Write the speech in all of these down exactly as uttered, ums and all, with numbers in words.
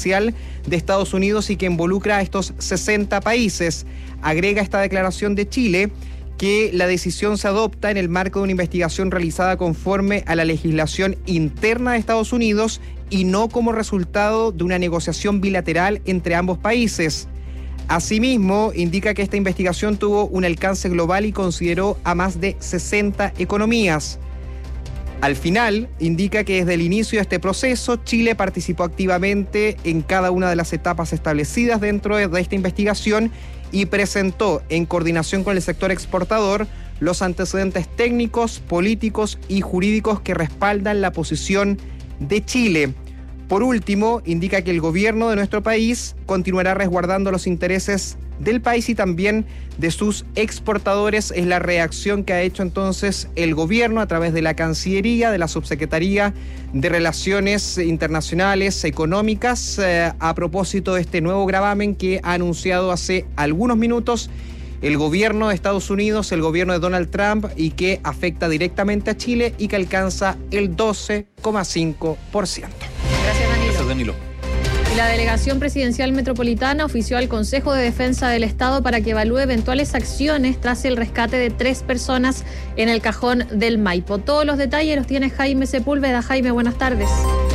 presidencial de Estados Unidos y que involucra a estos sesenta países. Agrega esta declaración de Chile que la decisión se adopta en el marco de una investigación realizada conforme a la legislación interna de Estados Unidos y no como resultado de una negociación bilateral entre ambos países. Asimismo, indica que esta investigación tuvo un alcance global y consideró a más de sesenta economías. Al final, indica que desde el inicio de este proceso, Chile participó activamente en cada una de las etapas establecidas dentro de esta investigación y presentó, en coordinación con el sector exportador, los antecedentes técnicos, políticos y jurídicos que respaldan la posición de Chile. Por último, indica que el gobierno de nuestro país continuará resguardando los intereses del país y también de sus exportadores. Es la reacción que ha hecho entonces el gobierno a través de la Cancillería, de la Subsecretaría de Relaciones Internacionales Económicas, eh, a propósito de este nuevo gravamen que ha anunciado hace algunos minutos el gobierno de Estados Unidos, el gobierno de Donald Trump, y que afecta directamente a Chile y que alcanza el doce coma cinco por ciento. Gracias, Danilo. Gracias, Danilo. Y la Delegación Presidencial Metropolitana ofició al Consejo de Defensa del Estado para que evalúe eventuales acciones tras el rescate de tres personas en el cajón del Maipo. Todos los detalles los tiene Jaime Sepúlveda. Jaime, buenas tardes.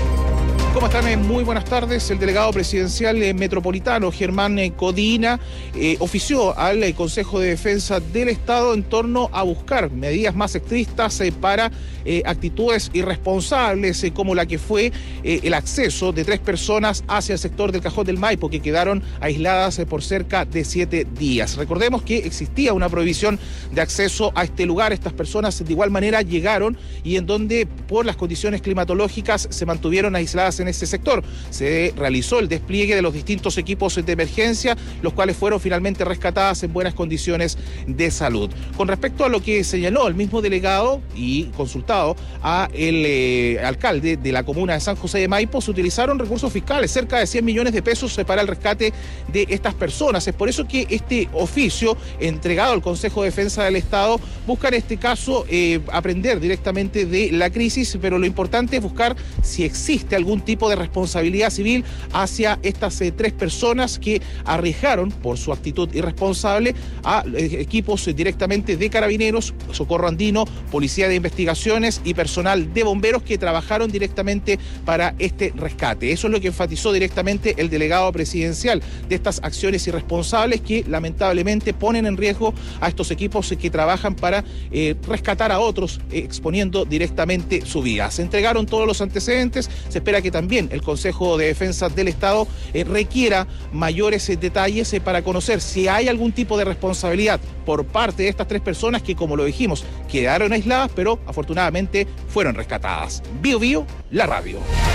¿Cómo están? Muy buenas tardes. El delegado presidencial metropolitano, Germán Codina, eh, ofició al eh, Consejo de Defensa del Estado en torno a buscar medidas más estrictas eh, para eh, actitudes irresponsables, eh, como la que fue eh, el acceso de tres personas hacia el sector del Cajón del Maipo, que quedaron aisladas eh, por cerca de siete días. Recordemos que existía una prohibición de acceso a este lugar. Estas personas de igual manera llegaron y en donde por las condiciones climatológicas se mantuvieron aisladas en ese sector. Se realizó el despliegue de los distintos equipos de emergencia, los cuales fueron finalmente rescatadas en buenas condiciones de salud. Con respecto a lo que señaló el mismo delegado y consultado a el eh, alcalde de la comuna de San José de Maipo, se utilizaron recursos fiscales, cerca de cien millones de pesos para el rescate de estas personas. Es por eso que este oficio entregado al Consejo de Defensa del Estado busca en este caso eh, aprender directamente de la crisis, pero lo importante es buscar si existe algún tipo de responsabilidad civil hacia estas eh, tres personas que arriesgaron por su actitud irresponsable a eh, equipos eh, directamente de carabineros, Socorro Andino, Policía de Investigaciones y personal de bomberos que trabajaron directamente para este rescate. Eso es lo que enfatizó directamente el delegado presidencial, de estas acciones irresponsables que lamentablemente ponen en riesgo a estos equipos eh, que trabajan para eh, rescatar a otros, eh, exponiendo directamente su vida. Se entregaron todos los antecedentes, se espera que también el Consejo de Defensa del Estado eh, requiera mayores eh, detalles eh, para conocer si hay algún tipo de responsabilidad por parte de estas tres personas que, como lo dijimos, quedaron aisladas, pero afortunadamente fueron rescatadas. Bio Bio, la radio.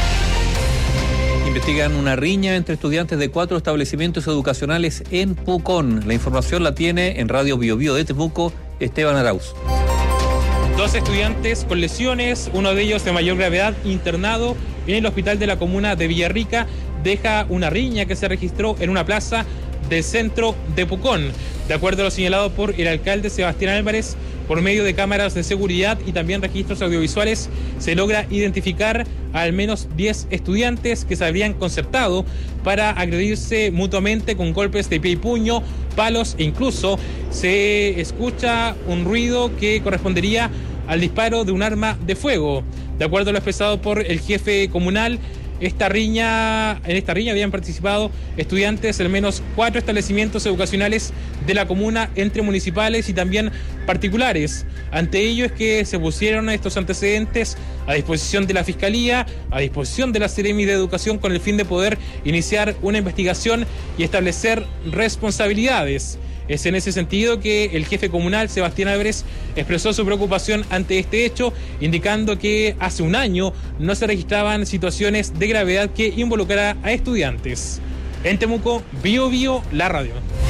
Investigan una riña entre estudiantes de cuatro establecimientos educacionales en Pucón. La información la tiene en Radio Bio Bio de Temuco, Esteban Arauz. Dos estudiantes con lesiones, uno de ellos de mayor gravedad, internado en el hospital de la comuna de Villarrica, deja una riña que se registró en una plaza del centro de Pucón. De acuerdo a lo señalado por el alcalde Sebastián Álvarez, por medio de cámaras de seguridad y también registros audiovisuales, se logra identificar a al menos diez estudiantes que se habrían concertado para agredirse mutuamente con golpes de pie y puño, palos e incluso se escucha un ruido que correspondería al disparo de un arma de fuego. De acuerdo a lo expresado por el jefe comunal, Esta riña, en esta riña habían participado estudiantes de al menos cuatro establecimientos educacionales de la comuna, entre municipales y también particulares. Ante ello es que se pusieron estos antecedentes a disposición de la Fiscalía, a disposición de la Seremi de Educación, con el fin de poder iniciar una investigación y establecer responsabilidades. Es en ese sentido que el jefe comunal, Sebastián Álvarez, expresó su preocupación ante este hecho, indicando que hace un año no se registraban situaciones de gravedad que involucrara a estudiantes. En Temuco, Bio Bio, la radio.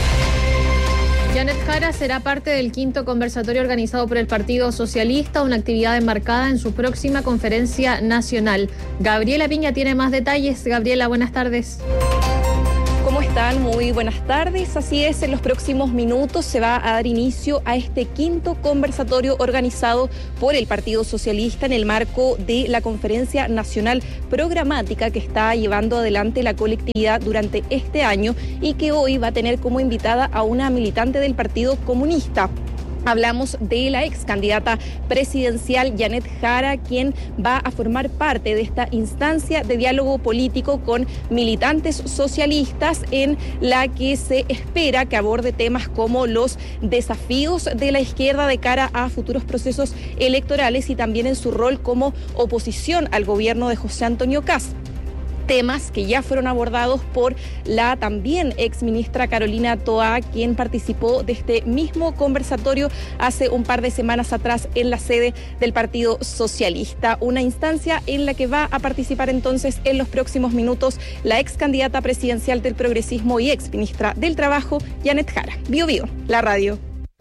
Janet Jara será parte del quinto conversatorio organizado por el Partido Socialista, una actividad enmarcada en su próxima conferencia nacional. Gabriela Piña tiene más detalles. Gabriela, buenas tardes. ¿Cómo están? Muy buenas tardes. Así es, en los próximos minutos se va a dar inicio a este quinto conversatorio organizado por el Partido Socialista en el marco de la Conferencia Nacional Programática que está llevando adelante la colectividad durante este año y que hoy va a tener como invitada a una militante del Partido Comunista. Hablamos de la ex candidata presidencial Janet Jara, quien va a formar parte de esta instancia de diálogo político con militantes socialistas en la que se espera que aborde temas como los desafíos de la izquierda de cara a futuros procesos electorales y también en su rol como oposición al gobierno de José Antonio Kast. Temas que ya fueron abordados por la también ex ministra Carolina Toá, quien participó de este mismo conversatorio hace un par de semanas atrás en la sede del Partido Socialista. Una instancia en la que va a participar entonces en los próximos minutos la ex candidata presidencial del progresismo y ex ministra del Trabajo, Janet Jara. Bio Bio, la radio.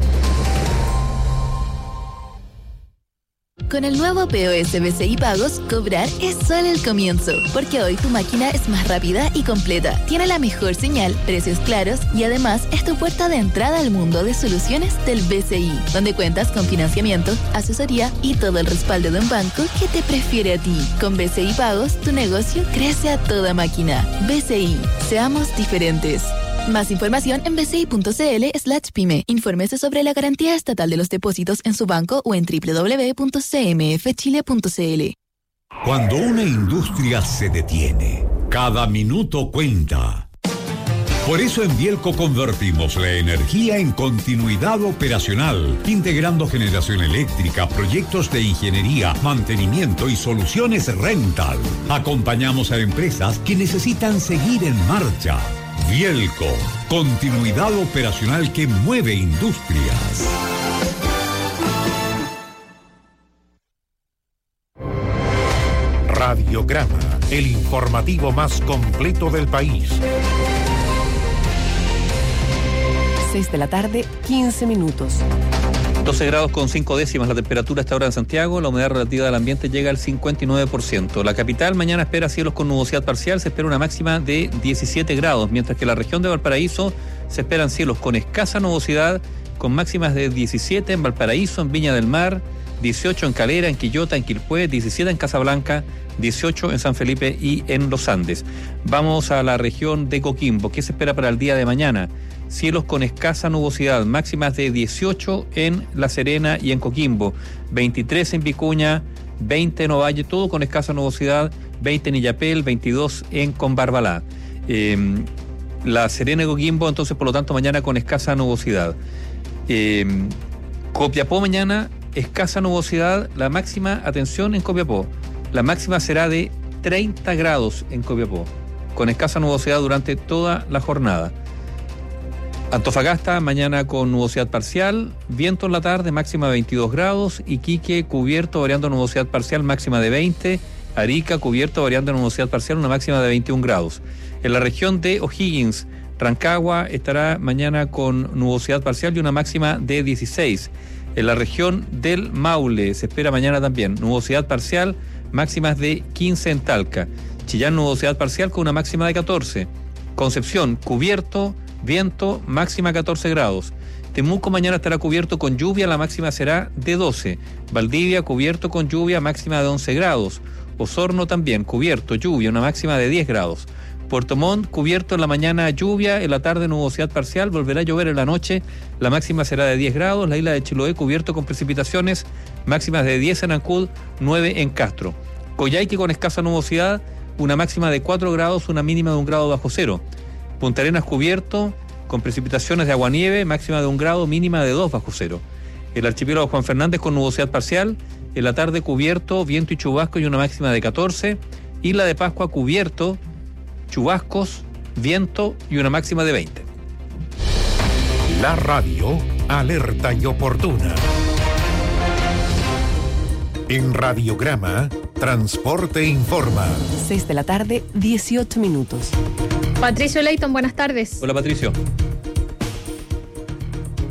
Con el nuevo P O S B C I Pagos, cobrar es solo el comienzo, porque hoy tu máquina es más rápida y completa, tiene la mejor señal, precios claros y además es tu puerta de entrada al mundo de soluciones del B C I, donde cuentas con financiamiento, asesoría y todo el respaldo de un banco que te prefiere a ti. Con B C I Pagos, tu negocio crece a toda máquina. B C I, seamos diferentes. Más información en bci.cl slash pyme. Infórmese sobre la garantía estatal de los depósitos en su banco o en doble u doble u doble u punto c m f chile punto c l. Cuando una industria se detiene, cada minuto cuenta. Por eso en Bielco convertimos la energía en continuidad operacional, integrando generación eléctrica, proyectos de ingeniería, mantenimiento y soluciones rental. Acompañamos a empresas que necesitan seguir en marcha. Bielco, continuidad operacional que mueve industrias. Radiograma, el informativo más completo del país. seis de la tarde, quince minutos. doce grados con cinco décimas la temperatura a esta hora en Santiago, la humedad relativa del ambiente llega al cincuenta y nueve por ciento. La capital mañana espera cielos con nubosidad parcial, se espera una máxima de diecisiete grados, mientras que la región de Valparaíso se esperan cielos con escasa nubosidad, con máximas de diecisiete en Valparaíso, en Viña del Mar, dieciocho en Calera, en Quillota, en Quilpué, diecisiete en Casablanca, dieciocho en San Felipe y en Los Andes. Vamos a la región de Coquimbo. ¿Qué se espera para el día de mañana? Cielos con escasa nubosidad, máximas de dieciocho en La Serena y en Coquimbo, veintitrés en Vicuña, veinte en Ovalle, todo con escasa nubosidad, veinte en Illapel, veintidós en Combarbalá. Eh, La Serena y Coquimbo, entonces, por lo tanto, mañana con escasa nubosidad. Eh, Copiapó mañana, escasa nubosidad, la máxima, atención, en Copiapó, la máxima será de treinta grados en Copiapó, con escasa nubosidad durante toda la jornada. Antofagasta, mañana con nubosidad parcial, viento en la tarde, máxima de veintidós grados, Iquique, cubierto, variando nubosidad parcial, máxima de veinte, Arica, cubierto, variando nubosidad parcial, una máxima de veintiún grados. En la región de O'Higgins, Rancagua estará mañana con nubosidad parcial y una máxima de dieciséis. En la región del Maule se espera mañana también nubosidad parcial, máximas de quince en Talca. Chillán, nubosidad parcial con una máxima de catorce. Concepción, cubierto, viento, máxima catorce grados. Temuco mañana estará cubierto con lluvia, la máxima será de doce. Valdivia, cubierto con lluvia, máxima de once grados. Osorno también, cubierto, lluvia, una máxima de diez grados. Puerto Montt, cubierto en la mañana, lluvia, en la tarde nubosidad parcial, volverá a llover en la noche, la máxima será de diez grados. La isla de Chiloé, cubierto con precipitaciones, máximas de diez en Ancud, nueve en Castro. Coyhaique con escasa nubosidad, una máxima de cuatro grados, una mínima de un grado bajo cero. Punta Arenas, cubierto con precipitaciones de aguanieve, máxima de un grado, mínima de dos bajo cero. El archipiélago Juan Fernández con nubosidad parcial, en la tarde cubierto, viento y chubasco y una máxima de catorce. Isla de Pascua, cubierto, chubascos, viento y una máxima de veinte. La radio, alerta y oportuna. En Radiograma, Transporte Informa. seis de la tarde, dieciocho minutos. Patricio Leighton, buenas tardes. Hola, Patricio.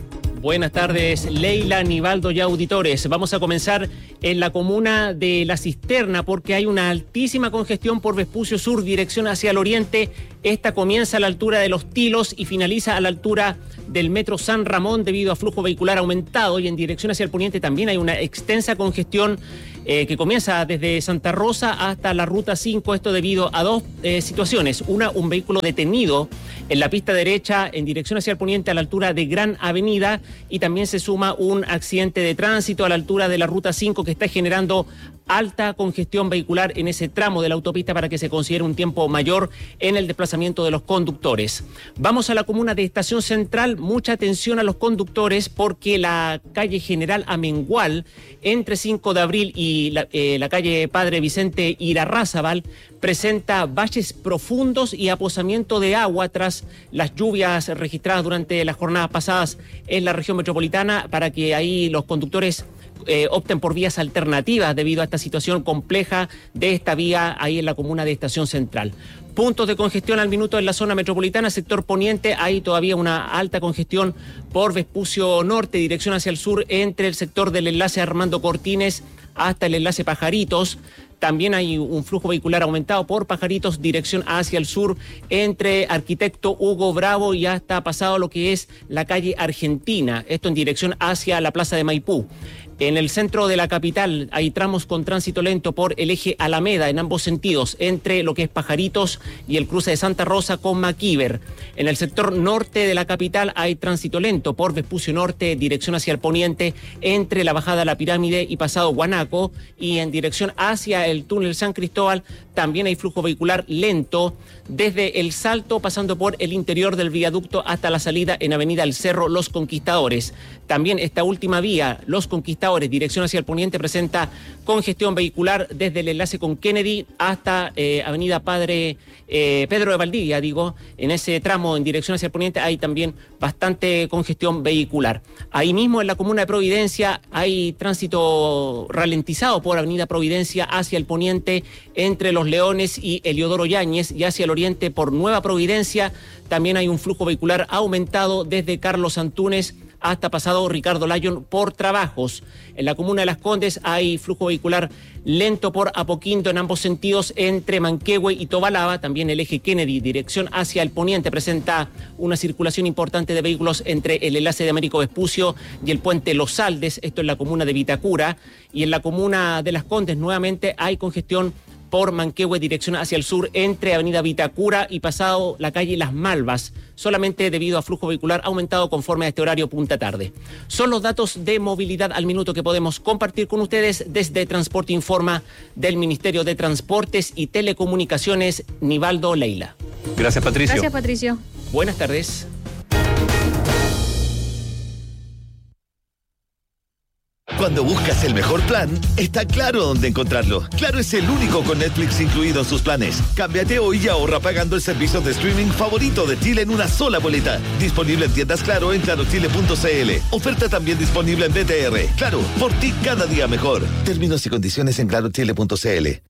Buenas tardes, Leila, Nivaldo y auditores. Vamos a comenzar en la comuna de La Cisterna porque hay una altísima congestión por Vespucio Sur, dirección hacia el oriente. Esta comienza a la altura de Los Tilos y finaliza a la altura del metro San Ramón debido a flujo vehicular aumentado, y en dirección hacia el poniente también hay una extensa congestión eh, que comienza desde Santa Rosa hasta la ruta cinco, esto debido a dos eh, situaciones. Una, un vehículo detenido en la pista derecha en dirección hacia el poniente a la altura de Gran Avenida, y también se suma un accidente de tránsito a la altura de la ruta cinco que está generando alta congestión vehicular en ese tramo de la autopista para que se considere un tiempo mayor en el desplazamiento de los conductores. Vamos a la comuna de Estación Central, mucha atención a los conductores porque la calle General Amengual entre cinco de abril y la, eh, la calle Padre Vicente Irarrázaval presenta valles profundos y aposamiento de agua tras las lluvias registradas durante las jornadas pasadas en la región metropolitana, para que ahí los conductores Eh, opten por vías alternativas debido a esta situación compleja de esta vía ahí en la comuna de Estación Central. Puntos de congestión al minuto en la zona metropolitana, sector poniente, hay todavía una alta congestión por Vespucio Norte, dirección hacia el sur, entre el sector del enlace Armando Cortines hasta el enlace Pajaritos. También hay un flujo vehicular aumentado por Pajaritos, dirección hacia el sur, entre Arquitecto Hugo Bravo y hasta pasado lo que es la calle Argentina, esto en dirección hacia la plaza de Maipú. En el centro de la capital hay tramos con tránsito lento por el eje Alameda en ambos sentidos, entre lo que es Pajaritos y el cruce de Santa Rosa con Maquíver. En el sector norte de la capital hay tránsito lento por Vespucio Norte, dirección hacia el poniente, entre la bajada a la Pirámide y pasado Guanaco, y en dirección hacia el túnel San Cristóbal también hay flujo vehicular lento desde El Salto, pasando por el interior del viaducto hasta la salida en Avenida El Cerro Los Conquistadores. También esta última vía, Los Conquistadores, dirección hacia el poniente, presenta congestión vehicular desde el enlace con Kennedy hasta eh, Avenida Padre eh, Pedro de Valdivia, digo. En ese tramo en dirección hacia el poniente hay también bastante congestión vehicular. Ahí mismo en la comuna de Providencia hay tránsito ralentizado por Avenida Providencia hacia el poniente entre Los Leones y Eliodoro Yáñez, y hacia el oriente por Nueva Providencia también hay un flujo vehicular aumentado desde Carlos Antúnez hasta pasado Ricardo Lyon por trabajos. En la comuna de Las Condes hay flujo vehicular lento por Apoquindo en ambos sentidos entre Manquehue y Tobalaba. También el eje Kennedy, dirección hacia el poniente, presenta una circulación importante de vehículos entre el enlace de Américo Vespucio y el puente Los Saldes, esto en la comuna de Vitacura. Y en la comuna de Las Condes nuevamente hay congestión por Manquehue, dirección hacia el sur, entre Avenida Vitacura y pasado la calle Las Malvas, solamente debido a flujo vehicular aumentado conforme a este horario punta tarde. Son los datos de movilidad al minuto que podemos compartir con ustedes desde Transporte Informa del Ministerio de Transportes y Telecomunicaciones. Nivaldo, Leila. Gracias, Patricio. Gracias, Patricio. Buenas tardes. Cuando buscas el mejor plan, está claro dónde encontrarlo. Claro es el único con Netflix incluido en sus planes. Cámbiate hoy y ahorra pagando el servicio de streaming favorito de Chile en una sola boleta. Disponible en tiendas Claro en claro chile punto c l. Oferta también disponible en B T R. Claro, por ti cada día mejor. Términos y condiciones en claro chile punto c l.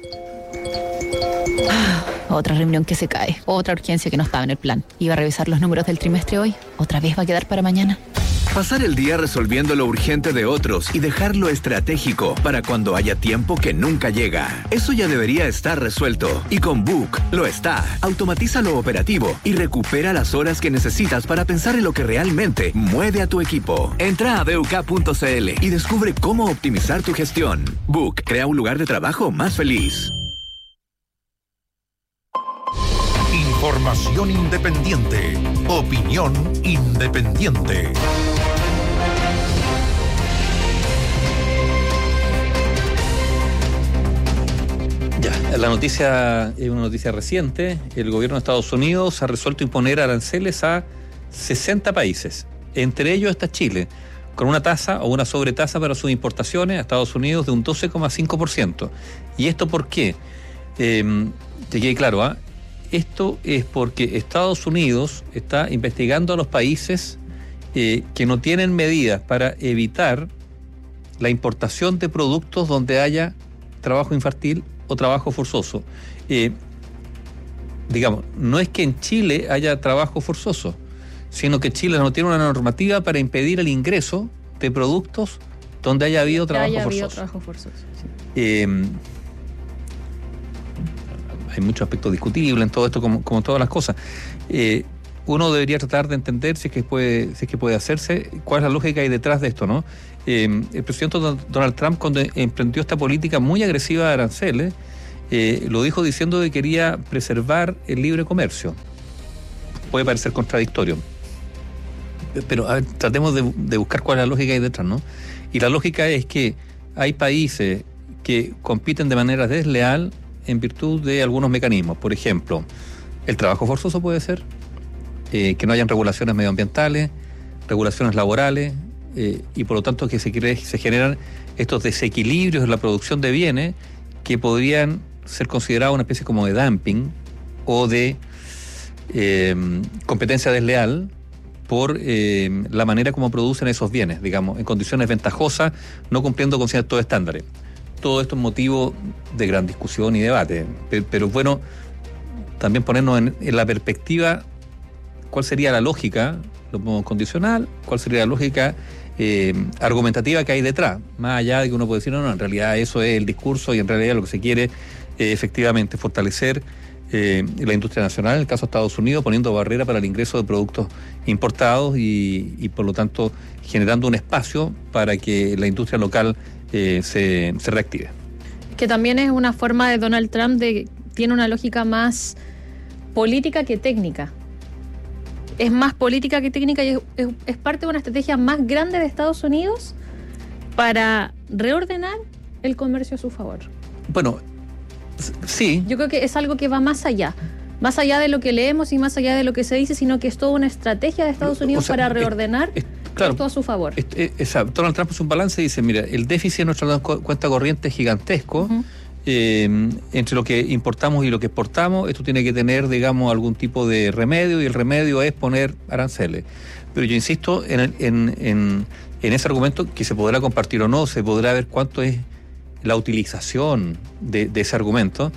Ah, otra reunión que se cae. Otra urgencia que no estaba en el plan. Iba a revisar los números del trimestre hoy. ¿Otra vez va a quedar para mañana? Pasar el día resolviendo lo urgente de otros y dejar lo estratégico para cuando haya tiempo que nunca llega. Eso ya debería estar resuelto. Y con Book lo está. Automatiza lo operativo y recupera las horas que necesitas para pensar en lo que realmente mueve a tu equipo. Entra a b u k punto c l y descubre cómo optimizar tu gestión. Book crea un lugar de trabajo más feliz. Información independiente. Opinión independiente. Ya, la noticia es una noticia reciente. El gobierno de Estados Unidos ha resuelto imponer aranceles a sesenta países. Entre ellos está Chile, con una tasa o una sobretasa para sus importaciones a Estados Unidos de un doce coma cinco por ciento. ¿Y esto por qué? Eh, te quede claro, ¿ah? ¿eh? Esto es porque Estados Unidos está investigando a los países eh, que no tienen medidas para evitar la importación de productos donde haya trabajo infantil o trabajo forzoso. Eh, digamos, no es que en Chile haya trabajo forzoso, sino que Chile no tiene una normativa para impedir el ingreso de productos donde haya habido trabajo haya forzoso. Habido trabajo forzoso sí. eh, hay muchos aspectos discutibles en todo esto, como, como todas las cosas. Eh, uno debería tratar de entender si es que puede, si es que puede hacerse, cuál es la lógica ahí detrás de esto, ¿no? Eh, el presidente Donald Trump, cuando emprendió esta política muy agresiva de aranceles, eh, lo dijo diciendo que quería preservar el libre comercio. Puede parecer contradictorio, pero a ver, tratemos de, de buscar cuál es la lógica ahí detrás, ¿no? Y la lógica es que hay países que compiten de manera desleal en virtud de algunos mecanismos. Por ejemplo, el trabajo forzoso puede ser, eh, que no hayan regulaciones medioambientales, regulaciones laborales, eh, y por lo tanto que se, cree, se generan estos desequilibrios en la producción de bienes que podrían ser considerados una especie como de dumping o de eh, competencia desleal por eh, la manera como producen esos bienes, digamos, en condiciones ventajosas, no cumpliendo con ciertos estándares. Todo esto es motivo de gran discusión y debate, pero, pero es bueno también ponernos en, en la perspectiva cuál sería la lógica, lo pongo condicional, cuál sería la lógica eh, argumentativa que hay detrás, más allá de que uno puede decir, no, no, en realidad eso es el discurso y en realidad lo que se quiere eh, efectivamente fortalecer eh, la industria nacional, en el caso de Estados Unidos, poniendo barrera para el ingreso de productos importados y, y por lo tanto generando un espacio para que la industria local eh, se, se reactive. Que también es una forma de Donald Trump de tiene una lógica más política que técnica. Es más política que técnica y es, es, es parte de una estrategia más grande de Estados Unidos para reordenar el comercio a su favor. Bueno, sí. Yo creo que es algo que va más allá. Más allá de lo que leemos y más allá de lo que se dice, sino que es toda una estrategia de Estados Unidos o sea, para reordenar es, es, claro, esto a su favor. Es, es, es, Donald Trump es un balance y dice, mira, el déficit de nuestra cuenta corriente es gigantesco. Uh-huh. Eh, entre lo que importamos y lo que exportamos, esto tiene que tener, digamos, algún tipo de remedio, y el remedio es poner aranceles. Pero yo insisto en, el, en, en, en ese argumento, que se podrá compartir o no, se podrá ver cuánto es la utilización de, de ese argumento,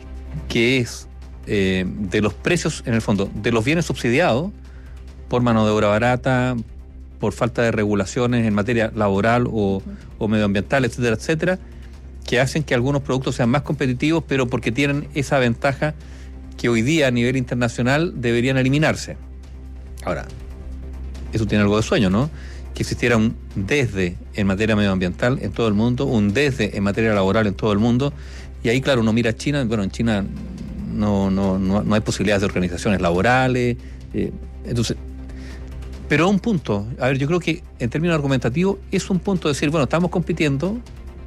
que es eh, de los precios, en el fondo, de los bienes subsidiados por mano de obra barata, por falta de regulaciones en materia laboral o, o medioambiental, etcétera, etcétera, que hacen que algunos productos sean más competitivos, pero porque tienen esa ventaja que hoy día a nivel internacional deberían eliminarse. Ahora, eso tiene algo de sueño, ¿no? Que existiera un desde en materia medioambiental en todo el mundo, un desde en materia laboral en todo el mundo, y ahí, claro, uno mira a China, bueno, en China no, no, no, no hay posibilidades de organizaciones laborales, eh, entonces... Pero un punto, a ver, yo creo que en términos argumentativos es un punto de decir, bueno, estamos compitiendo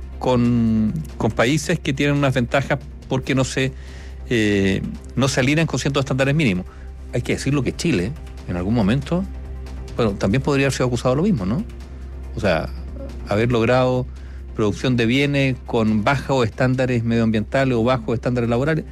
Con, con países que tienen unas ventajas porque no se eh, no se alinean con ciertos estándares mínimos. Hay que decirlo que Chile, en algún momento, bueno, también podría haber sido acusado de lo mismo, ¿no? O sea, haber logrado producción de bienes con bajos estándares medioambientales o bajos estándares laborales.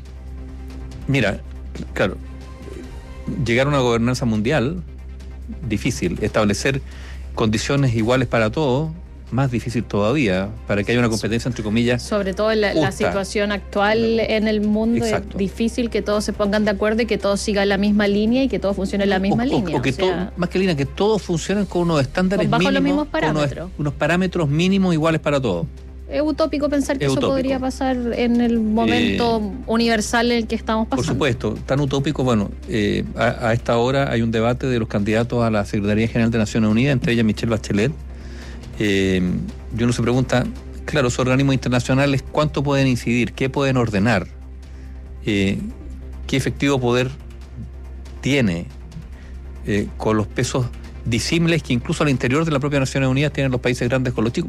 Mira, claro, llegar a una gobernanza mundial, difícil. Establecer condiciones iguales para todos, más difícil todavía, para que haya una competencia, entre comillas, sobre todo en la, la situación actual en el mundo. Exacto. Es difícil que todos se pongan de acuerdo y que todos sigan la misma línea y que todos funcionen la misma o, línea. O, o que o sea, todo, más que línea, que todos funcionen con unos estándares bajo mínimos, los mismos parámetros. Unos, unos parámetros mínimos iguales para todos. Es utópico pensar que es eso utópico. podría pasar en el momento eh, universal en el que estamos pasando. Por supuesto, tan utópico, bueno, eh, a, a esta hora hay un debate de los candidatos a la Secretaría General de Naciones Unidas, entre ellas Michelle Bachelet. Eh, y uno se pregunta, claro, esos organismos internacionales, ¿cuánto pueden incidir? ¿Qué pueden ordenar? Eh, ¿Qué efectivo poder tiene eh, con los pesos disímiles que incluso al interior de la propia Naciones Unidas tienen los países grandes con los chicos?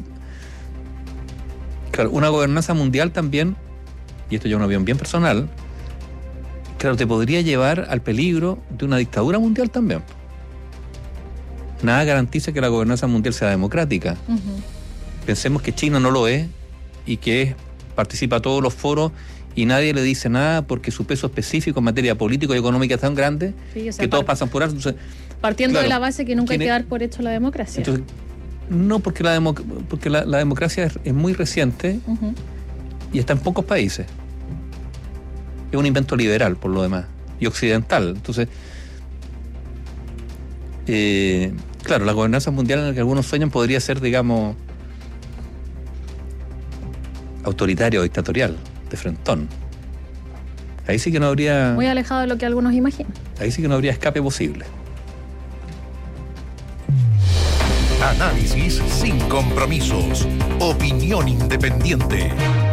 Claro, una gobernanza mundial también, y esto ya es una opinión bien personal, claro, te podría llevar al peligro de una dictadura mundial también. Nada garantiza que la gobernanza mundial sea democrática. Uh-huh. Pensemos que China no lo es y que participa a todos los foros y nadie le dice nada porque su peso específico en materia política y económica es tan grande, sí, o sea, que todos pasan por alto. Entonces, partiendo claro, de la base que nunca hay que es, dar por hecho la democracia. Entonces, no, porque la, democ- porque la, la democracia es, es muy reciente uh-huh. y está en pocos países. Es un invento liberal, por lo demás, y occidental. Entonces, Eh, claro, la gobernanza mundial en la que algunos sueñan podría ser, digamos, autoritaria o dictatorial, de frentón. Ahí sí que no habría... Muy alejado de lo que algunos imaginan. Ahí sí que no habría escape posible. Análisis sin compromisos. Opinión independiente.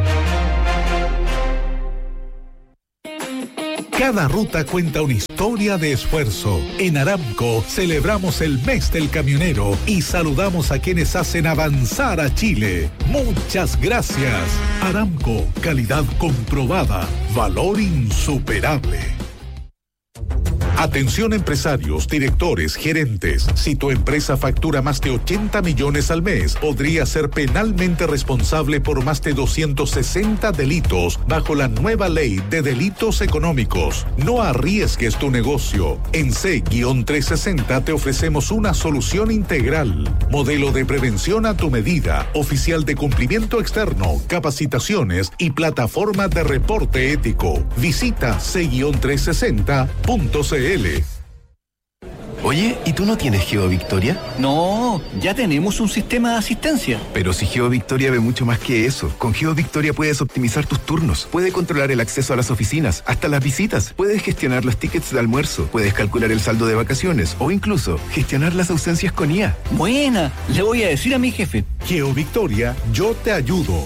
Cada ruta cuenta una historia de esfuerzo. En Aramco celebramos el mes del camionero y saludamos a quienes hacen avanzar a Chile. Muchas gracias. Aramco, calidad comprobada, valor insuperable. Atención empresarios, directores, gerentes. Si tu empresa factura más de ochenta millones al mes, podría ser penalmente responsable por más de doscientos sesenta delitos bajo la nueva ley de delitos económicos. No arriesgues tu negocio. En C trescientos sesenta te ofrecemos una solución integral. Modelo de prevención a tu medida, oficial de cumplimiento externo, capacitaciones y plataforma de reporte ético. Visita C trescientos sesenta punto c l. Oye, ¿y tú no tienes GeoVictoria? No, ya tenemos un sistema de asistencia. Pero si GeoVictoria ve mucho más que eso. Con GeoVictoria puedes optimizar tus turnos, puedes controlar el acceso a las oficinas, hasta las visitas, puedes gestionar los tickets de almuerzo, puedes calcular el saldo de vacaciones o incluso gestionar las ausencias con I A. Buena, le voy a decir a mi jefe. GeoVictoria, yo te ayudo.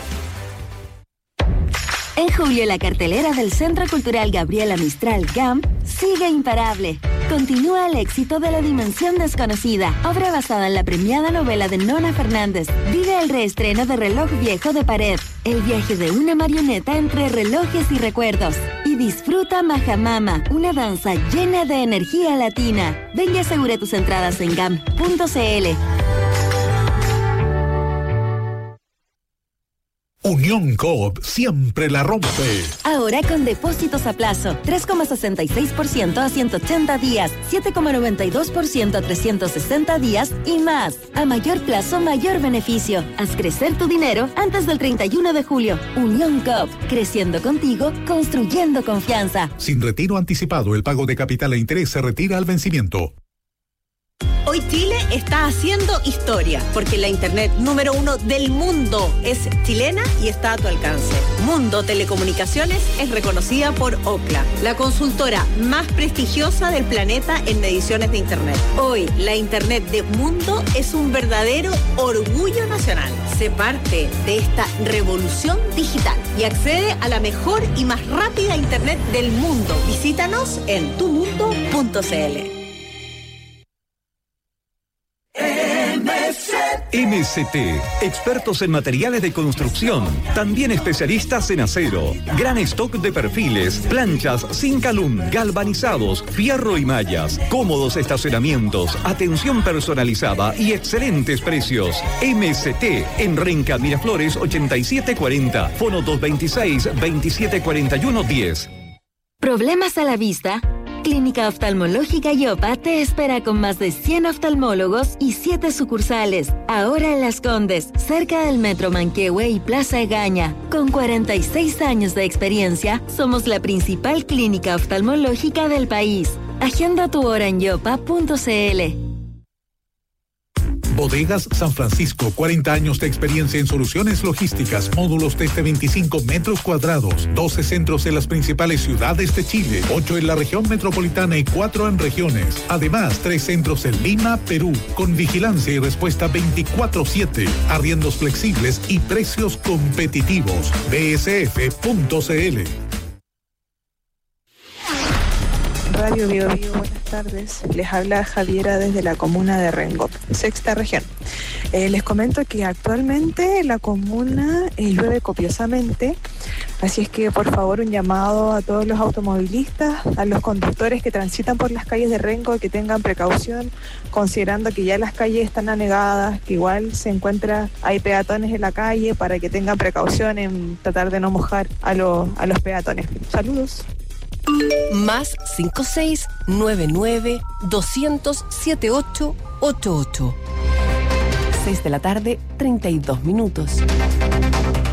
En julio, la cartelera del Centro Cultural Gabriela Mistral G A M sigue imparable. Continúa el éxito de La Dimensión Desconocida, obra basada en la premiada novela de Nona Fernández. Vive el reestreno de Reloj Viejo de Pared, el viaje de una marioneta entre relojes y recuerdos. Y disfruta Majamama, una danza llena de energía latina. Ven y asegura tus entradas en gam punto c l. Unión Coop siempre la rompe. Ahora con depósitos a plazo, tres coma sesenta y seis por ciento a ciento ochenta días, siete coma noventa y dos por ciento a trescientos sesenta días y más. A mayor plazo, mayor beneficio. Haz crecer tu dinero antes del treinta y uno de julio. Unión Coop, creciendo contigo, construyendo confianza. Sin retiro anticipado, el pago de capital e interés se retira al vencimiento. Hoy Chile está haciendo historia, porque la internet número uno del mundo es chilena y está a tu alcance. Mundo Telecomunicaciones es reconocida por Ookla, la consultora más prestigiosa del planeta en mediciones de internet. Hoy, la internet de Mundo es un verdadero orgullo nacional. Sé parte de esta revolución digital y accede a la mejor y más rápida internet del mundo. Visítanos en tu mundo punto c l. M S T, expertos en materiales de construcción, también especialistas en acero, gran stock de perfiles, planchas sin calum, galvanizados, fierro y mallas, cómodos estacionamientos, atención personalizada y excelentes precios. M S T en Renca Miraflores ochenta y siete cuarenta, fono dos veintiséis, veintisiete cuarenta y uno diez. ¿Problemas a la vista? Clínica Oftalmológica Yopa te espera con más de cien oftalmólogos y siete sucursales. Ahora en Las Condes, cerca del Metro Manquehue y Plaza Egaña. Con cuarenta y seis años de experiencia, somos la principal clínica oftalmológica del país. Agenda tu hora en yopa punto c l. Bodegas San Francisco, cuarenta años de experiencia en soluciones logísticas, módulos desde veinticinco metros cuadrados, doce centros en las principales ciudades de Chile, ocho en la región metropolitana y cuatro en regiones. Además, tres centros en Lima, Perú, con vigilancia y respuesta veinticuatro siete, arriendos flexibles y precios competitivos. b s f punto c l. Radio Bio Bio, buenas tardes. Les habla Javiera desde la comuna de Rengo, sexta región. Eh, les comento que actualmente la comuna eh, llueve copiosamente, así es que por favor un llamado a todos los automovilistas, a los conductores que transitan por las calles de Rengo, que tengan precaución, considerando que ya las calles están anegadas, que igual se encuentra, hay peatones en la calle, para que tengan precaución en tratar de no mojar a, lo, a los peatones. Saludos. Más cinco seis nueve nueve doscientos setenta y ocho ochenta y ocho. seis de la tarde, treinta y dos minutos.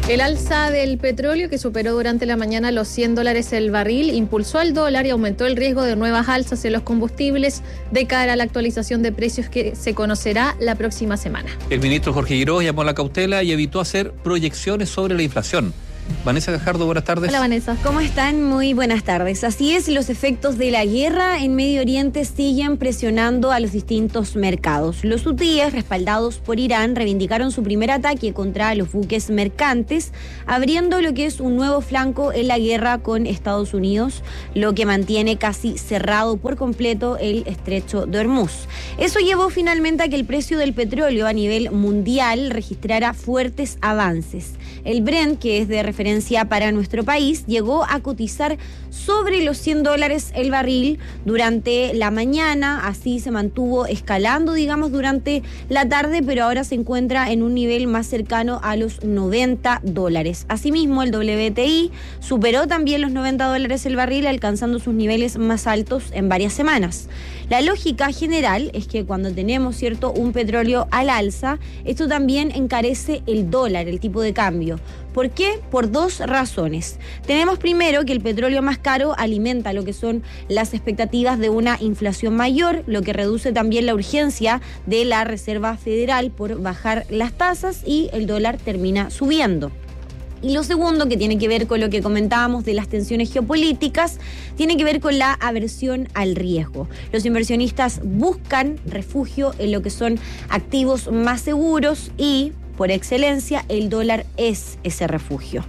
El alza del petróleo, que superó durante la mañana los cien dólares el barril, impulsó al dólar y aumentó el riesgo de nuevas alzas en los combustibles de cara a la actualización de precios que se conocerá la próxima semana. El ministro Jorge Giró llamó a la cautela y evitó hacer proyecciones sobre la inflación. Vanessa Gajardo, buenas tardes. Hola, Vanessa. ¿Cómo están? Muy buenas tardes. Así es, los efectos de la guerra en Medio Oriente siguen presionando a los distintos mercados. Los hutíes, respaldados por Irán, reivindicaron su primer ataque contra los buques mercantes, abriendo lo que es un nuevo flanco en la guerra con Estados Unidos, lo que mantiene casi cerrado por completo el estrecho de Hormuz. Eso llevó finalmente a que el precio del petróleo a nivel mundial registrara fuertes avances. El Brent, que es de referencia para nuestro país, llegó a cotizar sobre los cien dólares el barril durante la mañana. Así se mantuvo escalando, digamos, durante la tarde, pero ahora se encuentra en un nivel más cercano a los noventa dólares. Asimismo, el W T I superó también los noventa dólares el barril, alcanzando sus niveles más altos en varias semanas. La lógica general es que cuando tenemos, cierto, un petróleo al alza, esto también encarece el dólar, el tipo de cambio. ¿Por qué? Por dos razones. Tenemos primero que el petróleo más caro alimenta lo que son las expectativas de una inflación mayor, lo que reduce también la urgencia de la Reserva Federal por bajar las tasas y el dólar termina subiendo. Y lo segundo, que tiene que ver con lo que comentábamos de las tensiones geopolíticas, tiene que ver con la aversión al riesgo. Los inversionistas buscan refugio en lo que son activos más seguros y, por excelencia, el dólar es ese refugio.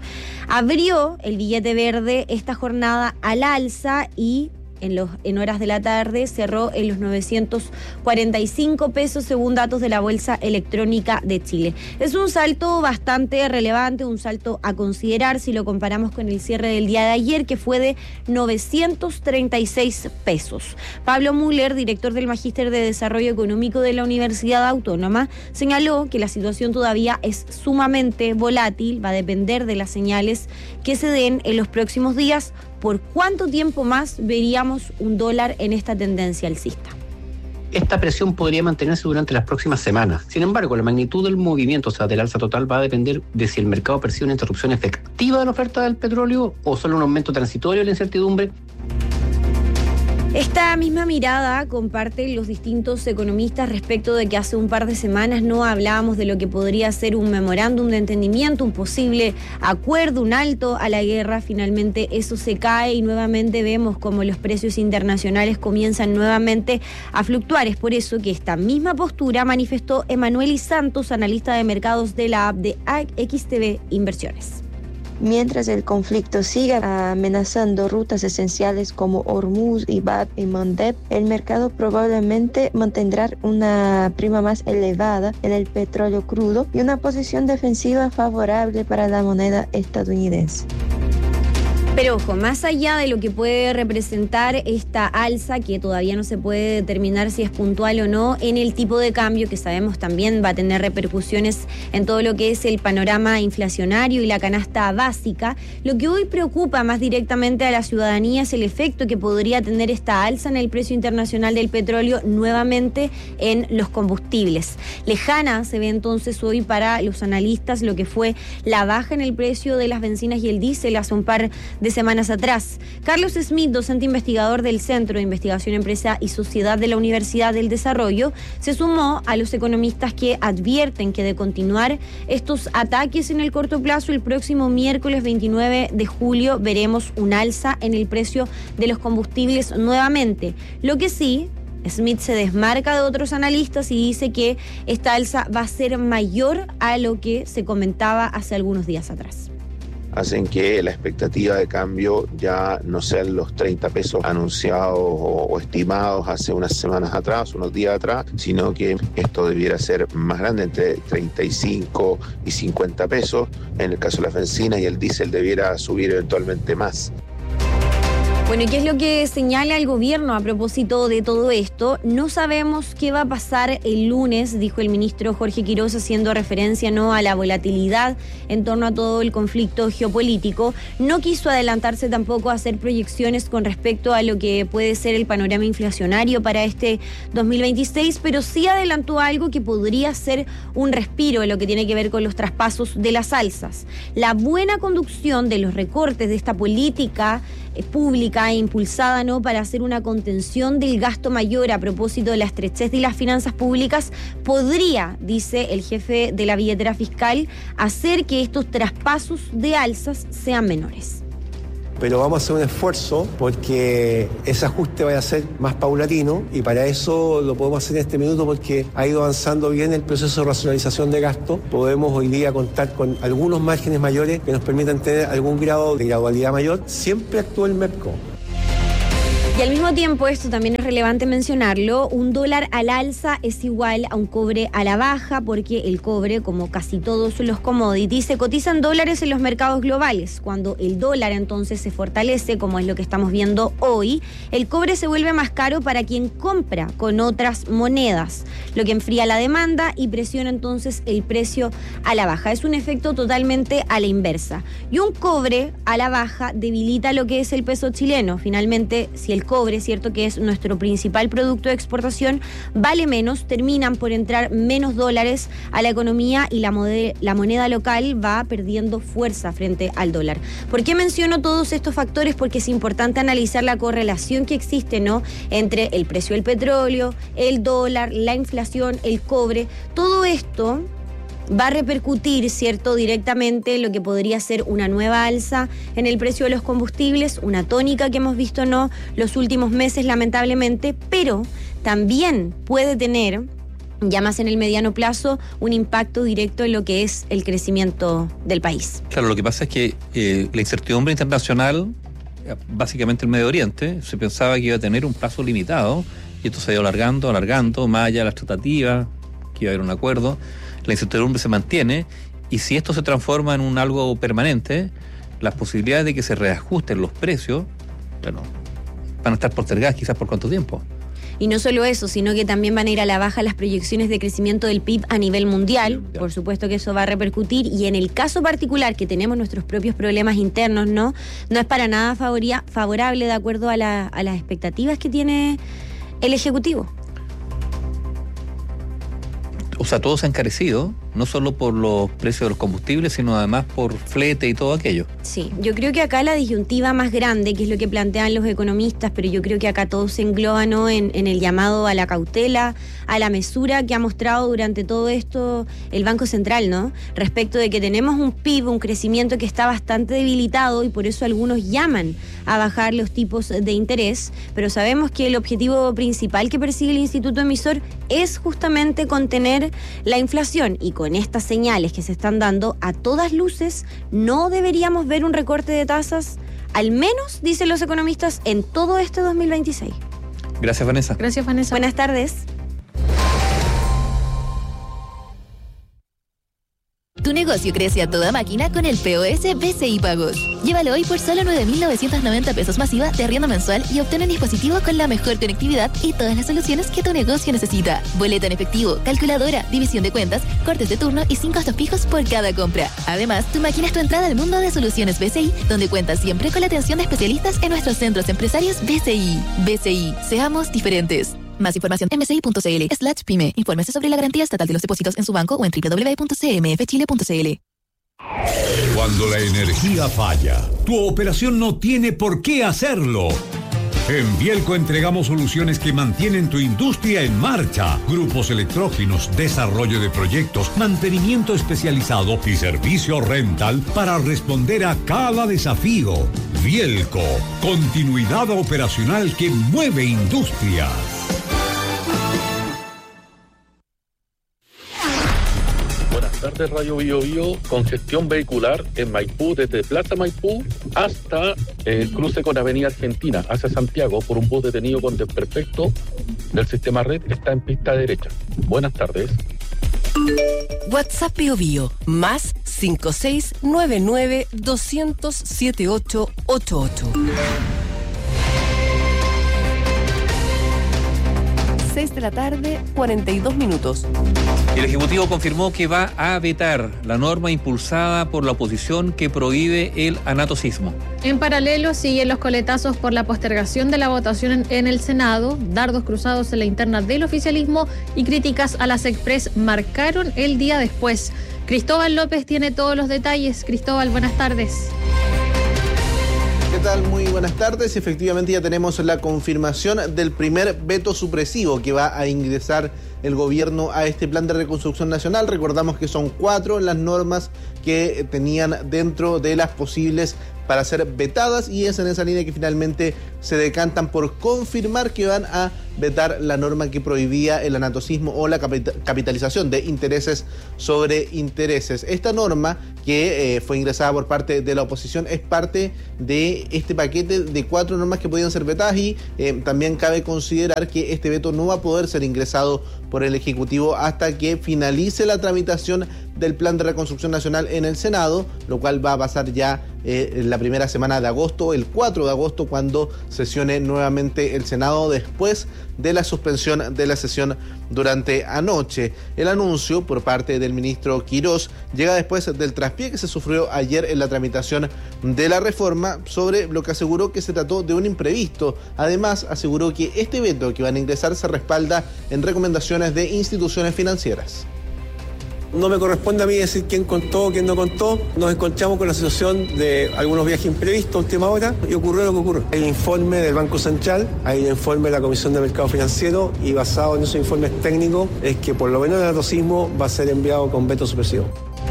Abrió el billete verde esta jornada al alza y En, los, en horas de la tarde cerró en los novecientos cuarenta y cinco pesos según datos de la Bolsa Electrónica de Chile. Es un salto bastante relevante, un salto a considerar si lo comparamos con el cierre del día de ayer, que fue de novecientos treinta y seis pesos. Pablo Müller, director del Magíster de Desarrollo Económico de la Universidad Autónoma, señaló que la situación todavía es sumamente volátil, va a depender de las señales que se den en los próximos días. ¿Por cuánto tiempo más veríamos un dólar en esta tendencia alcista? Esta presión podría mantenerse durante las próximas semanas. Sin embargo, la magnitud del movimiento, o sea, del alza total, va a depender de si el mercado percibe una interrupción efectiva de la oferta del petróleo o solo un aumento transitorio de la incertidumbre. Esta misma mirada comparten los distintos economistas respecto de que hace un par de semanas no hablábamos de lo que podría ser un memorándum de entendimiento, un posible acuerdo, un alto a la guerra. Finalmente eso se cae y nuevamente vemos como los precios internacionales comienzan nuevamente a fluctuar. Es por eso que esta misma postura manifestó Emanuel Santos, analista de mercados de la app de X T B Inversiones. Mientras el conflicto siga amenazando rutas esenciales como Hormuz y Bab y Mandeb, el mercado probablemente mantendrá una prima más elevada en el petróleo crudo y una posición defensiva favorable para la moneda estadounidense. Pero ojo, más allá de lo que puede representar esta alza, que todavía no se puede determinar si es puntual o no, en el tipo de cambio, que sabemos también va a tener repercusiones en todo lo que es el panorama inflacionario y la canasta básica, lo que hoy preocupa más directamente a la ciudadanía es el efecto que podría tener esta alza en el precio internacional del petróleo nuevamente en los combustibles. Lejana se ve entonces hoy para los analistas lo que fue la baja en el precio de las bencinas y el diésel hace un par de de semanas atrás. Carlos Smith, docente investigador del Centro de Investigación Empresa y Sociedad de la Universidad del Desarrollo, se sumó a los economistas que advierten que de continuar estos ataques en el corto plazo, el próximo miércoles veintinueve de julio veremos un alza en el precio de los combustibles nuevamente. Lo que sí, Smith se desmarca de otros analistas y dice que esta alza va a ser mayor a lo que se comentaba hace algunos días atrás. Hacen que la expectativa de cambio ya no sean los treinta pesos anunciados o, o estimados hace unas semanas atrás, unos días atrás, sino que esto debiera ser más grande, entre treinta y cinco y cincuenta pesos. En el caso de la bencina y el diésel debiera subir eventualmente más. Bueno, ¿y qué es lo que señala el gobierno a propósito de todo esto? No sabemos qué va a pasar el lunes, dijo el ministro Jorge Quiroz, haciendo referencia no a la volatilidad en torno a todo el conflicto geopolítico. No quiso adelantarse tampoco a hacer proyecciones con respecto a lo que puede ser el panorama inflacionario para este dos mil veintiséis, pero sí adelantó algo que podría ser un respiro en lo que tiene que ver con los traspasos de las alzas. La buena conducción de los recortes de esta política eh, pública impulsada no para hacer una contención del gasto mayor a propósito de la estrechez de las finanzas públicas podría, dice el jefe de la billetera fiscal, hacer que estos traspasos de alzas sean menores. Pero vamos a hacer un esfuerzo porque ese ajuste vaya a ser más paulatino y para eso lo podemos hacer en este minuto porque ha ido avanzando bien el proceso de racionalización de gasto. Podemos hoy día contar con algunos márgenes mayores que nos permitan tener algún grado de gradualidad mayor. Siempre actúa el mercado. Y al mismo tiempo, esto también es relevante mencionarlo, un dólar al alza es igual a un cobre a la baja, porque el cobre, como casi todos los commodities, se cotizan dólares en los mercados globales. Cuando el dólar entonces se fortalece, como es lo que estamos viendo hoy, el cobre se vuelve más caro para quien compra con otras monedas, lo que enfría la demanda y presiona entonces el precio a la baja. Es un efecto totalmente a la inversa. Y un cobre a la baja debilita lo que es el peso chileno. Finalmente, si el cobre, cierto que es nuestro principal producto de exportación, vale menos, terminan por entrar menos dólares a la economía y la, mode- la moneda local va perdiendo fuerza frente al dólar. ¿Por qué menciono todos estos factores? Porque es importante analizar la correlación que existe, ¿no?, entre el precio del petróleo, el dólar, la inflación, el cobre. Todo esto va a repercutir, ¿cierto?, directamente en lo que podría ser una nueva alza en el precio de los combustibles, una tónica que hemos visto, ¿no?, los últimos meses, lamentablemente, pero también puede tener, ya más en el mediano plazo, un impacto directo en lo que es el crecimiento del país. Claro, lo que pasa es que eh, la incertidumbre internacional, básicamente el Medio Oriente, se pensaba que iba a tener un plazo limitado, y esto se ha ido alargando, alargando, más allá de las tratativas, que iba a haber un acuerdo. La incertidumbre se mantiene y si esto se transforma en un algo permanente, las posibilidades de que se reajusten los precios, bueno, van a estar postergadas quizás por cuánto tiempo. Y no solo eso, sino que también van a ir a la baja las proyecciones de crecimiento del P I B a nivel mundial. Por supuesto que eso va a repercutir y en el caso particular que tenemos nuestros propios problemas internos, no, no es para nada favoria, favorable de acuerdo a, la, a las expectativas que tiene el Ejecutivo. O sea, todo se ha encarecido, no solo por los precios de los combustibles, sino además por flete y todo aquello. Sí, yo creo que acá la disyuntiva más grande, que es lo que plantean los economistas, pero yo creo que acá todo se engloba, ¿no?, en, en el llamado a la cautela, a la mesura que ha mostrado durante todo esto el Banco Central, ¿no?, respecto de que tenemos un P I B, un crecimiento que está bastante debilitado y por eso algunos llaman a bajar los tipos de interés, pero sabemos que el objetivo principal que persigue el Instituto Emisor es justamente contener la inflación y con estas señales que se están dando, a todas luces no deberíamos ver un recorte de tasas, al menos, dicen los economistas, en todo este dos mil veintiséis. Gracias, Vanessa. Gracias, Vanessa. Buenas tardes. Tu negocio crece a toda máquina con el P O S B C I Pagos. Llévalo hoy por solo nueve mil novecientos noventa pesos masiva de arriendo mensual y obtén un dispositivo con la mejor conectividad y todas las soluciones que tu negocio necesita. Boleta en efectivo, calculadora, división de cuentas, cortes de turno y sin costos fijos por cada compra. Además, tu máquina es tu entrada al mundo de soluciones B C I, donde cuentas siempre con la atención de especialistas en nuestros centros empresarios B C I. B C I, seamos diferentes. Más información en bci.cl slash pyme. Infórmese sobre la garantía estatal de los depósitos en su banco o en doble u doble u doble u punto c m f chile punto c l. Cuando la energía falla, tu operación no tiene por qué hacerlo. En Bielco entregamos soluciones que mantienen tu industria en marcha. Grupos electrógenos, desarrollo de proyectos, mantenimiento especializado y servicio rental para responder a cada desafío. Bielco, continuidad operacional que mueve industrias. Buenas tardes, Radio Bio Bio. Congestión vehicular en Maipú, desde Plaza Maipú hasta el cruce con Avenida Argentina, hacia Santiago, por un bus detenido con desperfecto del sistema red, está en pista derecha. Buenas tardes. WhatsApp Bio Bio, más cinco seis nueve nueve dos cero cero siete ocho ocho ocho. seis de la tarde, cuarenta y dos minutos. El Ejecutivo confirmó que va a vetar la norma impulsada por la oposición que prohíbe el anatocismo. En paralelo, siguen los coletazos por la postergación de la votación en, en el Senado, dardos cruzados en la interna del oficialismo y críticas a las Express marcaron el día después. Cristóbal López tiene todos los detalles. Cristóbal, buenas tardes. ¿Qué tal? Muy buenas tardes. Efectivamente ya tenemos la confirmación del primer veto supresivo que va a ingresar el gobierno a este plan de reconstrucción nacional. Recordamos que son cuatro las normas que tenían dentro de las posibles para ser vetadas y es en esa línea que finalmente se decantan por confirmar que van a vetar la norma que prohibía el anatocismo o la capitalización de intereses sobre intereses. Esta norma que eh, fue ingresada por parte de la oposición es parte de este paquete de cuatro normas que podían ser vetadas y eh, también cabe considerar que este veto no va a poder ser ingresado por el Ejecutivo hasta que finalice la tramitación del Plan de Reconstrucción Nacional en el Senado, lo cual va a pasar ya eh, en la primera semana de agosto, el cuatro de agosto, cuando sesione nuevamente el Senado después de la suspensión de la sesión durante anoche. El anuncio por parte del ministro Quirós llega después del traspié que se sufrió ayer en la tramitación de la reforma, sobre lo que aseguró que se trató de un imprevisto. Además, aseguró que este veto que van a ingresar se respalda en recomendaciones de instituciones financieras. No me corresponde a mí decir quién contó, quién no contó. Nos encontramos con la situación de algunos viajes imprevistos a última hora y ocurrió lo que ocurrió. Hay un informe del Banco Central, hay un informe de la Comisión de Mercado Financiero y basado en esos informes técnicos es que por lo menos el anatocismo va a ser enviado con veto supresivo.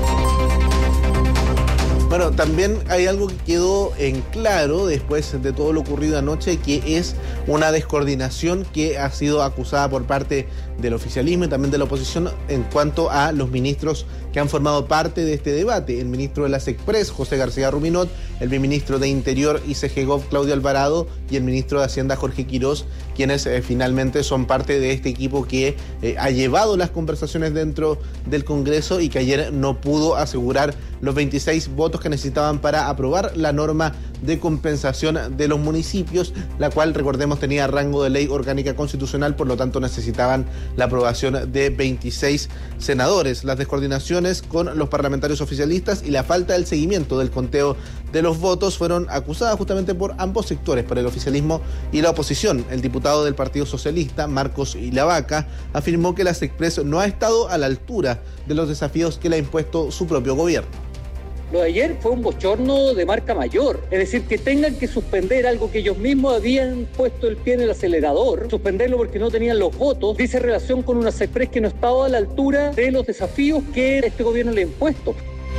Bueno, también hay algo que quedó en claro después de todo lo ocurrido anoche, que es una descoordinación que ha sido acusada por parte del oficialismo y también de la oposición en cuanto a los ministros que han formado parte de este debate. El ministro de las Express, José García Ruminot, el viceministro de Interior y C G G O V, Claudio Alvarado, y el ministro de Hacienda, Jorge Quirós, quienes eh, finalmente son parte de este equipo que eh, ha llevado las conversaciones dentro del Congreso y que ayer no pudo asegurar los veintiséis votos que necesitaban para aprobar la norma de compensación de los municipios, la cual, recordemos, tenía rango de ley orgánica constitucional, por lo tanto necesitaban la aprobación de veintiséis senadores. Las descoordinaciones con los parlamentarios oficialistas y la falta del seguimiento del conteo de los votos fueron acusadas justamente por ambos sectores, por el oficialismo y la oposición. El diputado del Partido Socialista, Marcos Ilavaca, afirmó que la Express no ha estado a la altura de los desafíos que le ha impuesto su propio gobierno. Lo de ayer fue un bochorno de marca mayor, es decir, que tengan que suspender algo que ellos mismos habían puesto el pie en el acelerador, suspenderlo porque no tenían los votos, dice relación con una Express que no estaba a la altura de los desafíos que este gobierno le ha impuesto.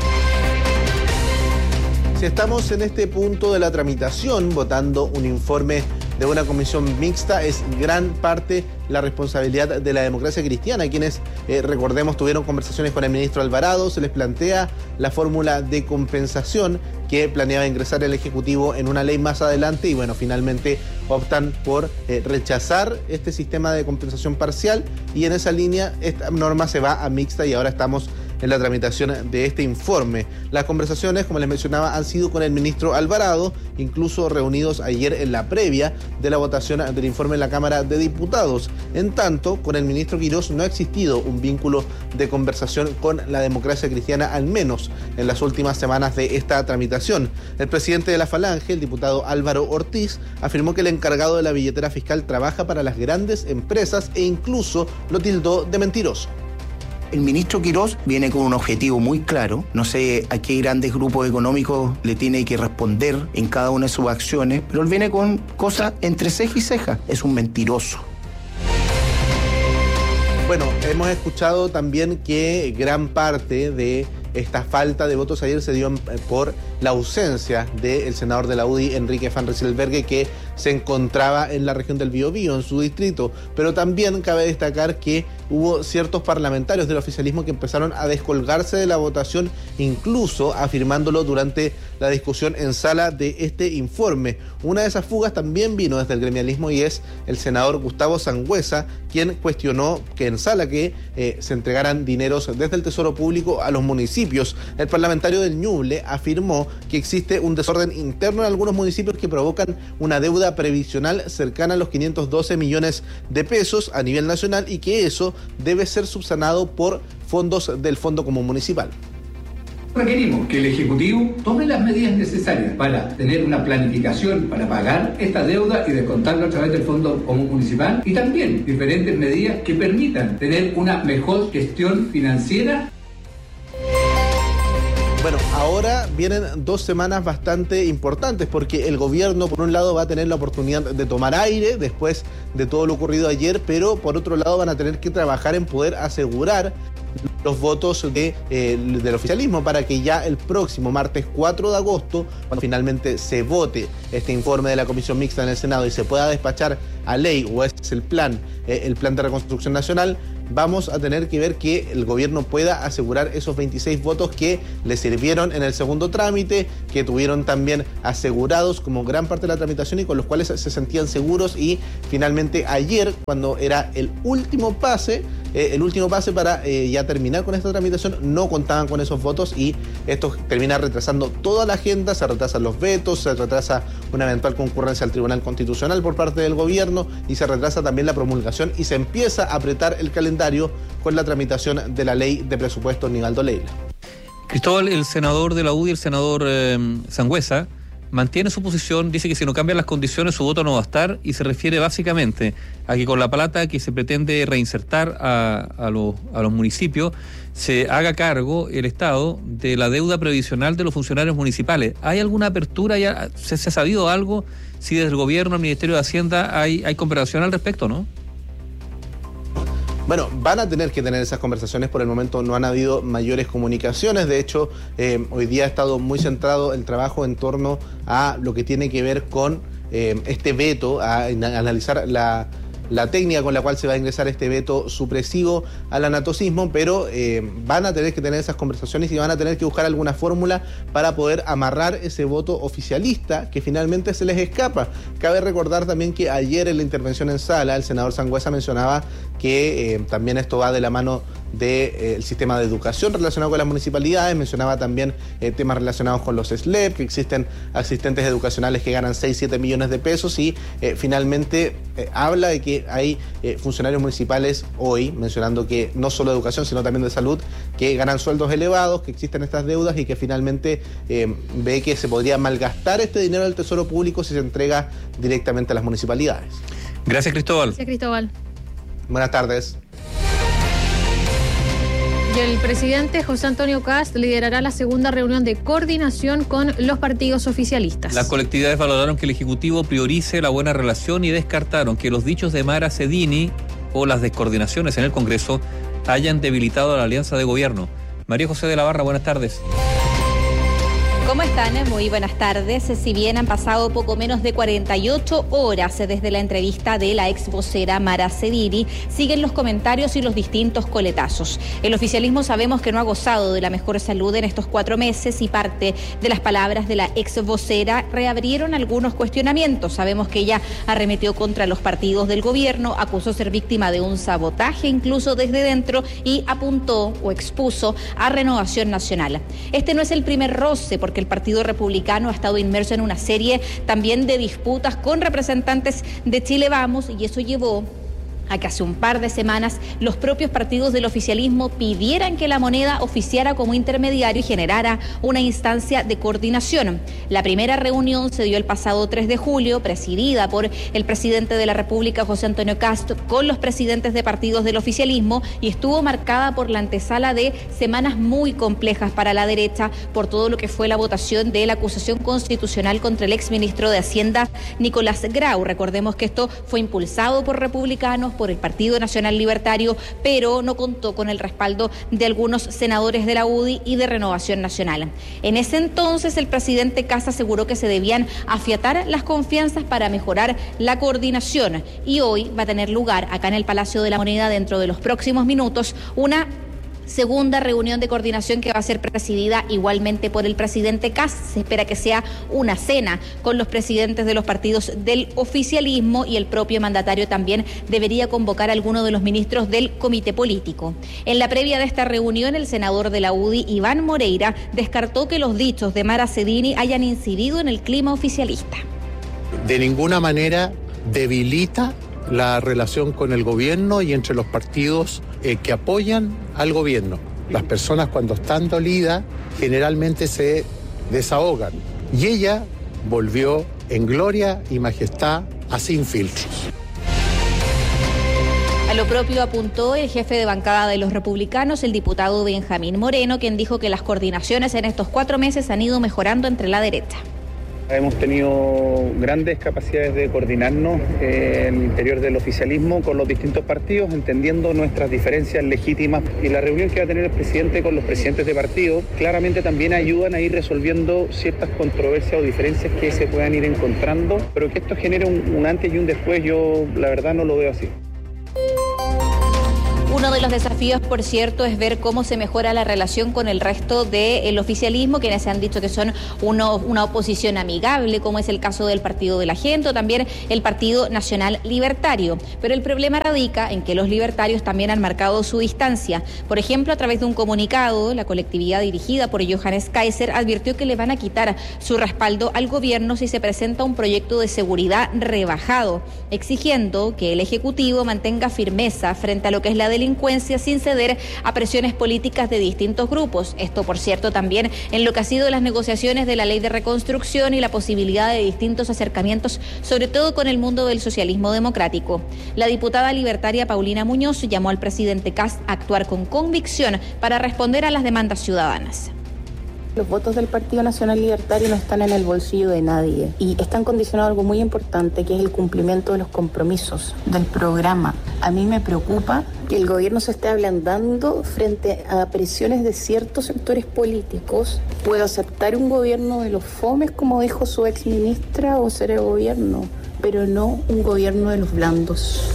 Si estamos en este punto de la tramitación, votando un informe de una comisión mixta, es gran parte la responsabilidad de la Democracia Cristiana, quienes, eh, recordemos, tuvieron conversaciones con el ministro Alvarado. Se les plantea la fórmula de compensación que planeaba ingresar el Ejecutivo en una ley más adelante y bueno, finalmente optan por eh, rechazar este sistema de compensación parcial y en esa línea esta norma se va a mixta y ahora estamos en la tramitación de este informe. Las conversaciones, como les mencionaba, han sido con el ministro Alvarado, incluso reunidos ayer en la previa de la votación del informe en la Cámara de Diputados. En tanto, con el ministro Quirós no ha existido un vínculo de conversación con la Democracia Cristiana, al menos en las últimas semanas de esta tramitación. El presidente de la Falange, el diputado Álvaro Ortiz, afirmó que el encargado de la billetera fiscal trabaja para las grandes empresas e incluso lo tildó de mentiroso. El ministro Quirós viene con un objetivo muy claro. No sé a qué grandes grupos económicos le tiene que responder en cada una de sus acciones, pero él viene con cosas entre ceja y ceja. Es un mentiroso. Bueno, hemos escuchado también que gran parte de esta falta de votos ayer se dio por la ausencia del senador de la U D I, Enrique Van Rysselberghe, que se encontraba en la región del Biobío, en su distrito. Pero también cabe destacar que hubo ciertos parlamentarios del oficialismo que empezaron a descolgarse de la votación, incluso afirmándolo durante la discusión en sala de este informe. Una de esas fugas también vino desde el gremialismo y es el senador Gustavo Sangüesa, quien cuestionó que en sala que eh, se entregaran dineros desde el Tesoro Público a los municipios. El parlamentario del Ñuble afirmó informó que existe un desorden interno en algunos municipios que provocan una deuda previsional cercana a los quinientos doce millones de pesos a nivel nacional y que eso debe ser subsanado por fondos del Fondo Común Municipal. Requerimos que el Ejecutivo tome las medidas necesarias para tener una planificación para pagar esta deuda y descontarlo a través del Fondo Común Municipal y también diferentes medidas que permitan tener una mejor gestión financiera. Bueno, ahora vienen dos semanas bastante importantes porque el gobierno, por un lado, va a tener la oportunidad de tomar aire después de todo lo ocurrido ayer, pero por otro lado van a tener que trabajar en poder asegurar los votos de, eh, del oficialismo para que ya el próximo martes cuatro de agosto, cuando finalmente se vote este informe de la Comisión Mixta en el Senado y se pueda despachar a ley, o ese es el plan, eh, el plan de reconstrucción nacional, vamos a tener que ver que el gobierno pueda asegurar esos veintiséis votos que le sirvieron en el segundo trámite, que tuvieron también asegurados como gran parte de la tramitación y con los cuales se sentían seguros. Y finalmente ayer, cuando era el último pase, eh, el último pase para eh, ya terminar con esta tramitación, no contaban con esos votos y esto termina retrasando toda la agenda, se retrasan los vetos, se retrasa una eventual concurrencia al Tribunal Constitucional por parte del gobierno y se retrasa también la promulgación y se empieza a apretar el calendario con la tramitación de la ley de presupuestos Nivaldo Leila. Cristóbal, el senador de la U D I, el senador eh, Sangüesa, mantiene su posición, dice que si no cambian las condiciones su voto no va a estar y se refiere básicamente a que con la plata que se pretende reinsertar a, a, los, a los municipios se haga cargo el Estado de la deuda previsional de los funcionarios municipales. ¿Hay alguna apertura? Ya ¿Se, se ha sabido algo? Si desde el gobierno, el Ministerio de Hacienda hay, hay conversación al respecto, ¿no? Bueno, van a tener que tener esas conversaciones. Por el momento no han habido mayores comunicaciones. De hecho, eh, hoy día ha estado muy centrado el trabajo en torno a lo que tiene que ver con eh, este veto, a, a analizar la, la técnica con la cual se va a ingresar este veto supresivo al anatocismo, pero eh, van a tener que tener esas conversaciones y van a tener que buscar alguna fórmula para poder amarrar ese voto oficialista que finalmente se les escapa. Cabe recordar también que ayer en la intervención en sala el senador Sangüesa mencionaba que eh, también esto va de la mano del de, eh, sistema de educación relacionado con las municipalidades, mencionaba también eh, temas relacionados con los S L E P, que existen asistentes educacionales que ganan seis, siete millones de pesos y eh, finalmente eh, habla de que hay eh, funcionarios municipales hoy, mencionando que no solo de educación sino también de salud, que ganan sueldos elevados, que existen estas deudas y que finalmente eh, ve que se podría malgastar este dinero del Tesoro Público si se entrega directamente a las municipalidades. Gracias, Cristóbal. Gracias, Cristóbal. Buenas tardes. Y el presidente José Antonio Kast liderará la segunda reunión de coordinación con los partidos oficialistas. Las colectividades valoraron que el Ejecutivo priorice la buena relación y descartaron que los dichos de Mara Cedini o las descoordinaciones en el Congreso hayan debilitado la alianza de gobierno. María José de la Barra, buenas tardes. ¿Cómo están? Muy buenas tardes. Si bien han pasado poco menos de cuarenta y ocho horas desde la entrevista de la ex vocera Mara Cedini, siguen los comentarios y los distintos coletazos. El oficialismo sabemos que no ha gozado de la mejor salud en estos cuatro meses y parte de las palabras de la ex vocera reabrieron algunos cuestionamientos. Sabemos que ella arremetió contra los partidos del gobierno, acusó ser víctima de un sabotaje incluso desde dentro y apuntó o expuso a Renovación Nacional. Este no es el primer roce porque el Partido Republicano ha estado inmerso en una serie también de disputas con representantes de Chile Vamos y eso llevó a que hace un par de semanas los propios partidos del oficialismo pidieran que La Moneda oficiara como intermediario y generara una instancia de coordinación. La primera reunión se dio el pasado tres de julio, presidida por el presidente de la República, José Antonio Kast, con los presidentes de partidos del oficialismo y estuvo marcada por la antesala de semanas muy complejas para la derecha por todo lo que fue la votación de la acusación constitucional contra el exministro de Hacienda, Nicolás Grau. Recordemos que esto fue impulsado por republicanos, por el Partido Nacional Libertario, pero no contó con el respaldo de algunos senadores de la U D I y de Renovación Nacional. En ese entonces, el presidente Kast aseguró que se debían afiatar las confianzas para mejorar la coordinación y hoy va a tener lugar acá en el Palacio de la Moneda dentro de los próximos minutos una segunda reunión de coordinación que va a ser presidida igualmente por el presidente Kast. Se espera que sea una cena con los presidentes de los partidos del oficialismo y el propio mandatario también debería convocar a alguno de los ministros del comité político. En la previa de esta reunión, el senador de la U D I, Iván Moreira, descartó que los dichos de Mara Cedini hayan incidido en el clima oficialista. De ninguna manera debilita la relación con el gobierno y entre los partidos eh, que apoyan al gobierno. Las personas cuando están dolidas generalmente se desahogan y ella volvió en gloria y majestad a Sin Filtros. A lo propio apuntó el jefe de bancada de los republicanos, el diputado Benjamín Moreno, quien dijo que las coordinaciones en estos cuatro meses han ido mejorando entre la derecha. Hemos tenido grandes capacidades de coordinarnos eh, en el interior del oficialismo con los distintos partidos, entendiendo nuestras diferencias legítimas. Y la reunión que va a tener el presidente con los presidentes de partido claramente también ayudan a ir resolviendo ciertas controversias o diferencias que se puedan ir encontrando, pero que esto genere un, un antes y un después, yo la verdad no lo veo así. Uno de los desafíos, por cierto, es ver cómo se mejora la relación con el resto del oficialismo, quienes se han dicho que son uno, una oposición amigable, como es el caso del Partido de la Gente o también el Partido Nacional Libertario. Pero el problema radica en que los libertarios también han marcado su distancia. Por ejemplo, a través de un comunicado, la colectividad dirigida por Johannes Kaiser advirtió que le van a quitar su respaldo al gobierno si se presenta un proyecto de seguridad rebajado, exigiendo que el Ejecutivo mantenga firmeza frente a lo que es la delincuencia sin ceder a presiones políticas de distintos grupos. Esto, por cierto, también en lo que ha sido las negociaciones de la ley de reconstrucción y la posibilidad de distintos acercamientos, sobre todo con el mundo del socialismo democrático. La diputada libertaria Paulina Muñoz llamó al presidente Kast a actuar con convicción para responder a las demandas ciudadanas. Los votos del Partido Nacional Libertario no están en el bolsillo de nadie y están condicionados a algo muy importante, que es el cumplimiento de los compromisos del programa. A mí me preocupa que el gobierno se esté ablandando frente a presiones de ciertos sectores políticos. Puedo aceptar un gobierno de los fomes, como dijo su exministra, o ser el gobierno, pero no un gobierno de los blandos.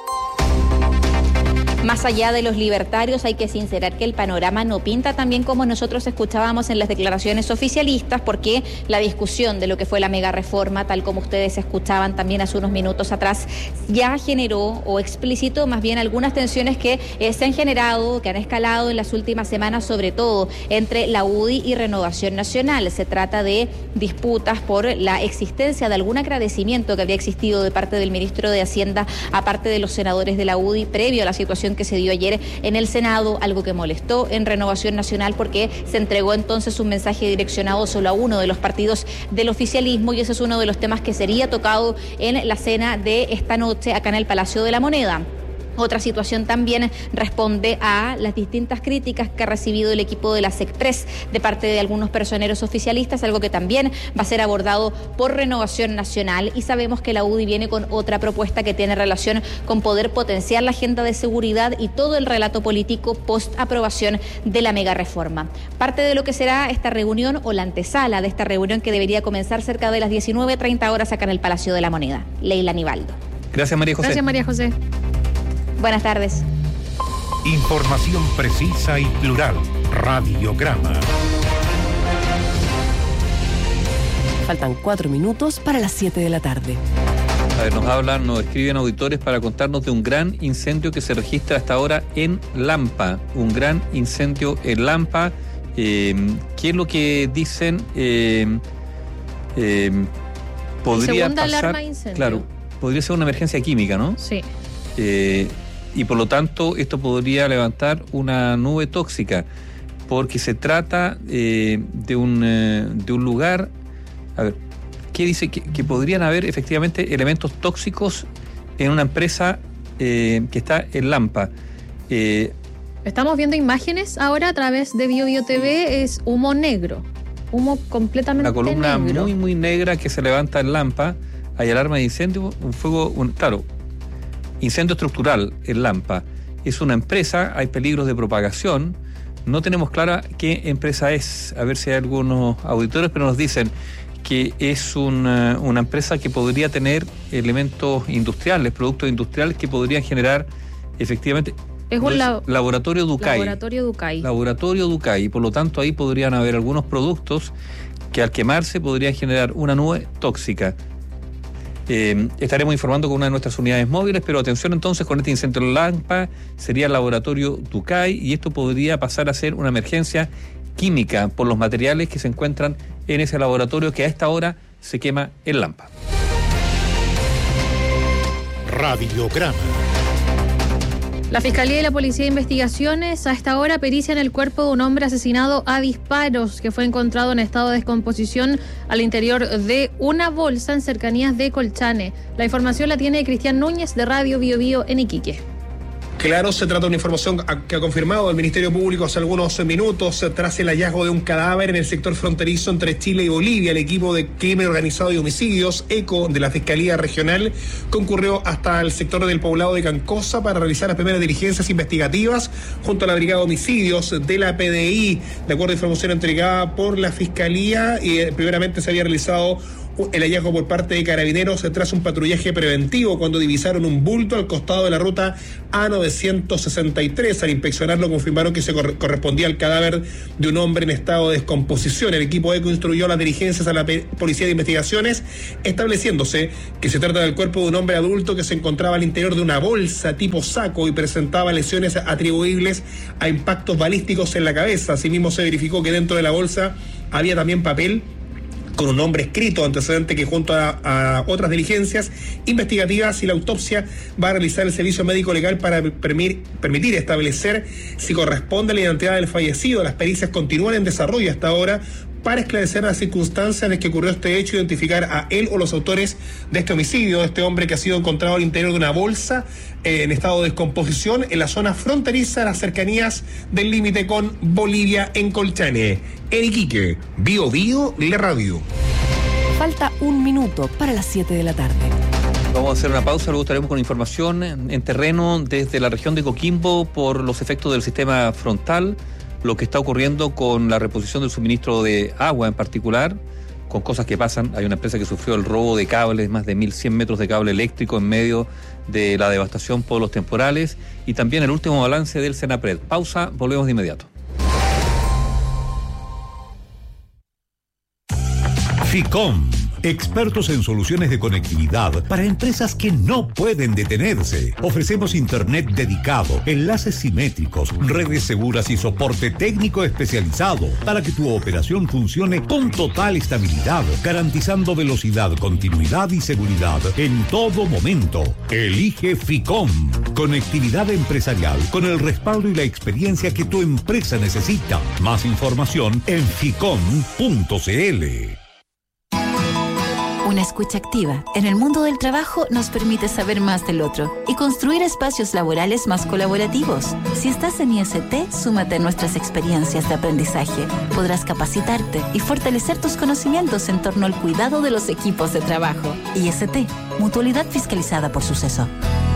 Más allá de los libertarios, hay que sincerar que el panorama no pinta tan bien como nosotros escuchábamos en las declaraciones oficialistas, porque la discusión de lo que fue la mega reforma, tal como ustedes escuchaban también hace unos minutos atrás, ya generó o explicitó más bien algunas tensiones que eh, se han generado, que han escalado en las últimas semanas, sobre todo entre la U D I y Renovación Nacional. Se trata de disputas por la existencia de algún agradecimiento que había existido de parte del ministro de Hacienda a parte de los senadores de la U D I previo a la situación que se dio ayer en el Senado, algo que molestó en Renovación Nacional porque se entregó entonces un mensaje direccionado solo a uno de los partidos del oficialismo, y ese es uno de los temas que sería tocado en la cena de esta noche acá en el Palacio de la Moneda. Otra situación también responde a las distintas críticas que ha recibido el equipo de la SECPRES de parte de algunos personeros oficialistas, algo que también va a ser abordado por Renovación Nacional, y sabemos que la U D I viene con otra propuesta que tiene relación con poder potenciar la agenda de seguridad y todo el relato político post aprobación de la mega reforma. Parte de lo que será esta reunión o la antesala de esta reunión, que debería comenzar cerca de las diecinueve treinta horas acá en el Palacio de la Moneda. Leila Nivaldo. Gracias, María José. Gracias, María José. Buenas tardes. Información precisa y plural. Radiograma. Faltan cuatro minutos para las siete de la tarde. A ver, nos hablan, nos escriben auditores para contarnos de un gran incendio que se registra hasta ahora en Lampa. Un gran incendio en Lampa. Eh, ¿Qué es lo que dicen? Eh, eh, podría Segunda pasar, alarma de incendio. Claro, podría ser una emergencia química, ¿no? Sí. Eh, y por lo tanto esto podría levantar una nube tóxica, porque se trata eh, de, un, eh, de un lugar, a ver, ¿qué dice? Que, que podrían haber efectivamente elementos tóxicos en una empresa eh, que está en Lampa. Eh, Estamos viendo imágenes ahora a través de Bio Bio T V, es humo negro, humo completamente negro. Una columna negro. muy muy negra que se levanta en Lampa, hay alarma de incendio, un fuego, un, claro, incendio estructural en Lampa. Es una empresa, hay peligros de propagación. No tenemos clara qué empresa es. A ver si hay algunos auditores, pero nos dicen que es una, una empresa que podría tener elementos industriales, productos industriales que podrían generar efectivamente... Es un la- laboratorio Ducay. Laboratorio Ducay. Laboratorio Ducay. Y por lo tanto ahí podrían haber algunos productos que al quemarse podrían generar una nube tóxica. Eh, estaremos informando con una de nuestras unidades móviles, pero atención entonces con este incendio en Lampa, sería el laboratorio Ducay y esto podría pasar a ser una emergencia química por los materiales que se encuentran en ese laboratorio que a esta hora se quema en Lampa. Radiograma. La Fiscalía y la Policía de Investigaciones a esta hora perician el cuerpo de un hombre asesinado a disparos que fue encontrado en estado de descomposición al interior de una bolsa en cercanías de Colchane. La información la tiene Cristian Núñez de Radio Bio Bio en Iquique. Claro, se trata de una información que ha confirmado el Ministerio Público hace algunos minutos tras el hallazgo de un cadáver en el sector fronterizo entre Chile y Bolivia. El equipo de crimen organizado y homicidios, ECO, de la Fiscalía Regional, concurrió hasta el sector del poblado de Cancosa para realizar las primeras diligencias investigativas junto a la Brigada de Homicidios de la P D I. De acuerdo a información entregada por la Fiscalía, y primeramente se había realizado el hallazgo por parte de Carabineros tras un patrullaje preventivo cuando divisaron un bulto al costado de la ruta A novecientos sesenta y tres. Al inspeccionarlo confirmaron que se cor- correspondía al cadáver de un hombre en estado de descomposición. El equipo ECO instruyó las diligencias a la P- Policía de Investigaciones, estableciéndose que se trata del cuerpo de un hombre adulto que se encontraba al interior de una bolsa tipo saco y presentaba lesiones atribuibles a impactos balísticos en la cabeza. Asimismo se verificó que dentro de la bolsa había también papel con un nombre escrito, antecedente que junto a, a otras diligencias investigativas y la autopsia va a realizar el servicio médico legal para permir, permitir establecer si corresponde la identidad del fallecido. Las pericias continúan en desarrollo hasta ahora para esclarecer las circunstancias en que ocurrió este hecho, identificar a él o los autores de este homicidio, de este hombre que ha sido encontrado al interior de una bolsa eh, en estado de descomposición en la zona fronteriza, a las cercanías del límite con Bolivia en Colchane. En Iquique, Bio Bio, la radio. Falta un minuto para las siete de la tarde. Vamos a hacer una pausa, luego estaremos con información en terreno desde la región de Coquimbo por los efectos del sistema frontal, lo que está ocurriendo con la reposición del suministro de agua en particular, con cosas que pasan. Hay una empresa que sufrió el robo de cables, más de mil cien metros de cable eléctrico en medio de la devastación por los temporales, y también el último balance del Senapred. Pausa, volvemos de inmediato. FICOM, expertos en soluciones de conectividad para empresas que no pueden detenerse. Ofrecemos internet dedicado, enlaces simétricos, redes seguras y soporte técnico especializado para que tu operación funcione con total estabilidad, garantizando velocidad, continuidad y seguridad en todo momento. Elige FICOM, conectividad empresarial con el respaldo y la experiencia que tu empresa necesita. Más información en ficom punto cl. Una escucha activa en el mundo del trabajo nos permite saber más del otro y construir espacios laborales más colaborativos. Si estás en I S T, súmate a nuestras experiencias de aprendizaje. Podrás capacitarte y fortalecer tus conocimientos en torno al cuidado de los equipos de trabajo. I S T, mutualidad fiscalizada por Suceso.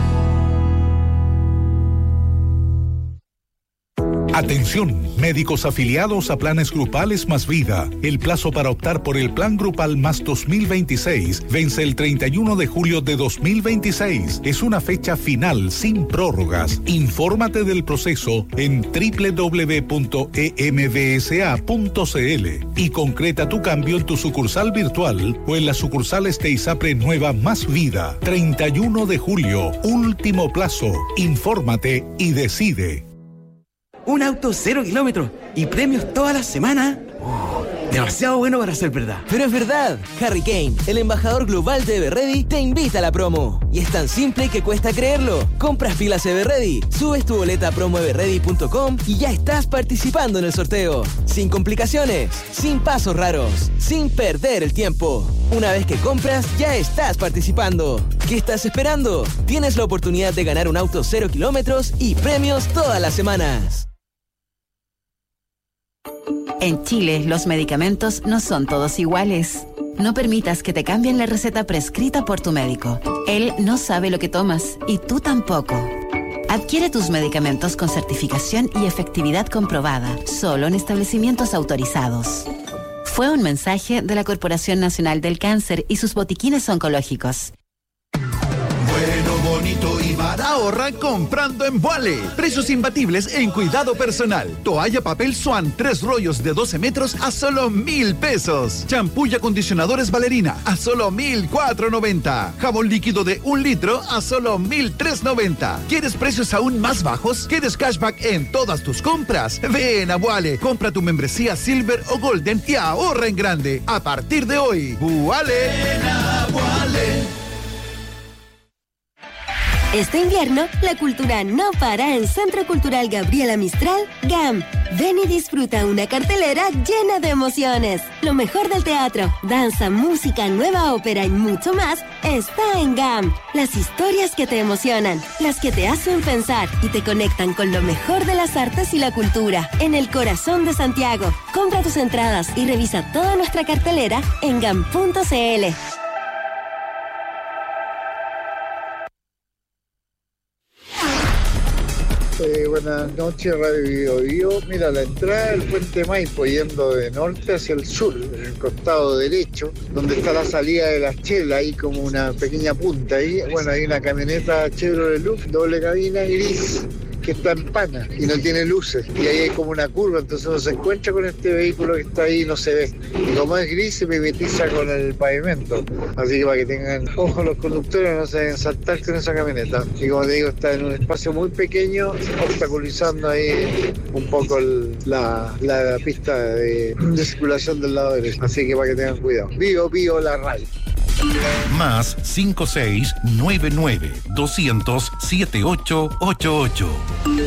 Atención, médicos afiliados a planes grupales más vida. El plazo para optar por el plan grupal más dos mil veintiséis vence el treinta y uno de julio de dos mil veintiséis. Es una fecha final sin prórrogas. Infórmate del proceso en doble u doble u doble u punto e m b s a punto c l y concreta tu cambio en tu sucursal virtual o en las sucursales de ISAPRE Nueva Más Vida. treinta y uno de julio, último plazo. Infórmate y decide. Un auto cero kilómetros y premios todas las semanas. Oh, demasiado bueno para ser verdad. Pero es verdad. Harry Kane, el embajador global de Everready, te invita a la promo. Y es tan simple que cuesta creerlo. Compras pilas Everready, subes tu boleta a promo everready punto com y ya estás participando en el sorteo. Sin complicaciones, sin pasos raros, sin perder el tiempo. Una vez que compras, ya estás participando. ¿Qué estás esperando? Tienes la oportunidad de ganar un auto cero kilómetros y premios todas las semanas. En Chile, los medicamentos no son todos iguales. No permitas que te cambien la receta prescrita por tu médico. Él no sabe lo que tomas y tú tampoco. Adquiere tus medicamentos con certificación y efectividad comprobada, solo en establecimientos autorizados. Fue un mensaje de la Corporación Nacional del Cáncer y sus botiquines oncológicos. Bueno, bonito y Vivar ahorra comprando en Vuale. Precios imbatibles en cuidado personal. Toalla papel Swan, tres rollos de doce metros a solo mil pesos. Champú y acondicionadores Valerina a solo mil cuatro noventa. Jabón líquido de un litro a solo mil tres noventa. ¿Quieres precios aún más bajos? ¿Quieres cashback en todas tus compras? Ven a Vuale, compra tu membresía Silver o Golden y ahorra en grande. A partir de hoy, Vuale. Ven a Vuale. Este invierno, la cultura no para en Centro Cultural Gabriela Mistral, G A M. Ven y disfruta una cartelera llena de emociones. Lo mejor del teatro, danza, música, nueva ópera y mucho más está en G A M. Las historias que te emocionan, las que te hacen pensar y te conectan con lo mejor de las artes y la cultura. En el corazón de Santiago. Compra tus entradas y revisa toda nuestra cartelera en gam punto cl. Eh, buenas noches, Radio Bio Bio. Mira, la entrada del puente Maipo yendo de norte hacia el sur, en el costado derecho, donde está la salida de la Chela, ahí como una pequeña punta ahí. Bueno, hay una camioneta Chevrolet Luz, doble cabina gris, que está en pana y no tiene luces. Y ahí hay como una curva, entonces uno se encuentra con este vehículo que está ahí y no se ve. Y como es gris, se mimetiza con el pavimento. Así que para que tengan ojo los conductores, no se deben saltar con esa camioneta. Y como te digo, está en un espacio muy pequeño, obstaculizando ahí un poco el, la, la pista de, de circulación del lado derecho. Así que para que tengan cuidado. Bio, bio, la radio. Más cinco seis nueve nueve doscientos setenta y ocho ochenta y ocho.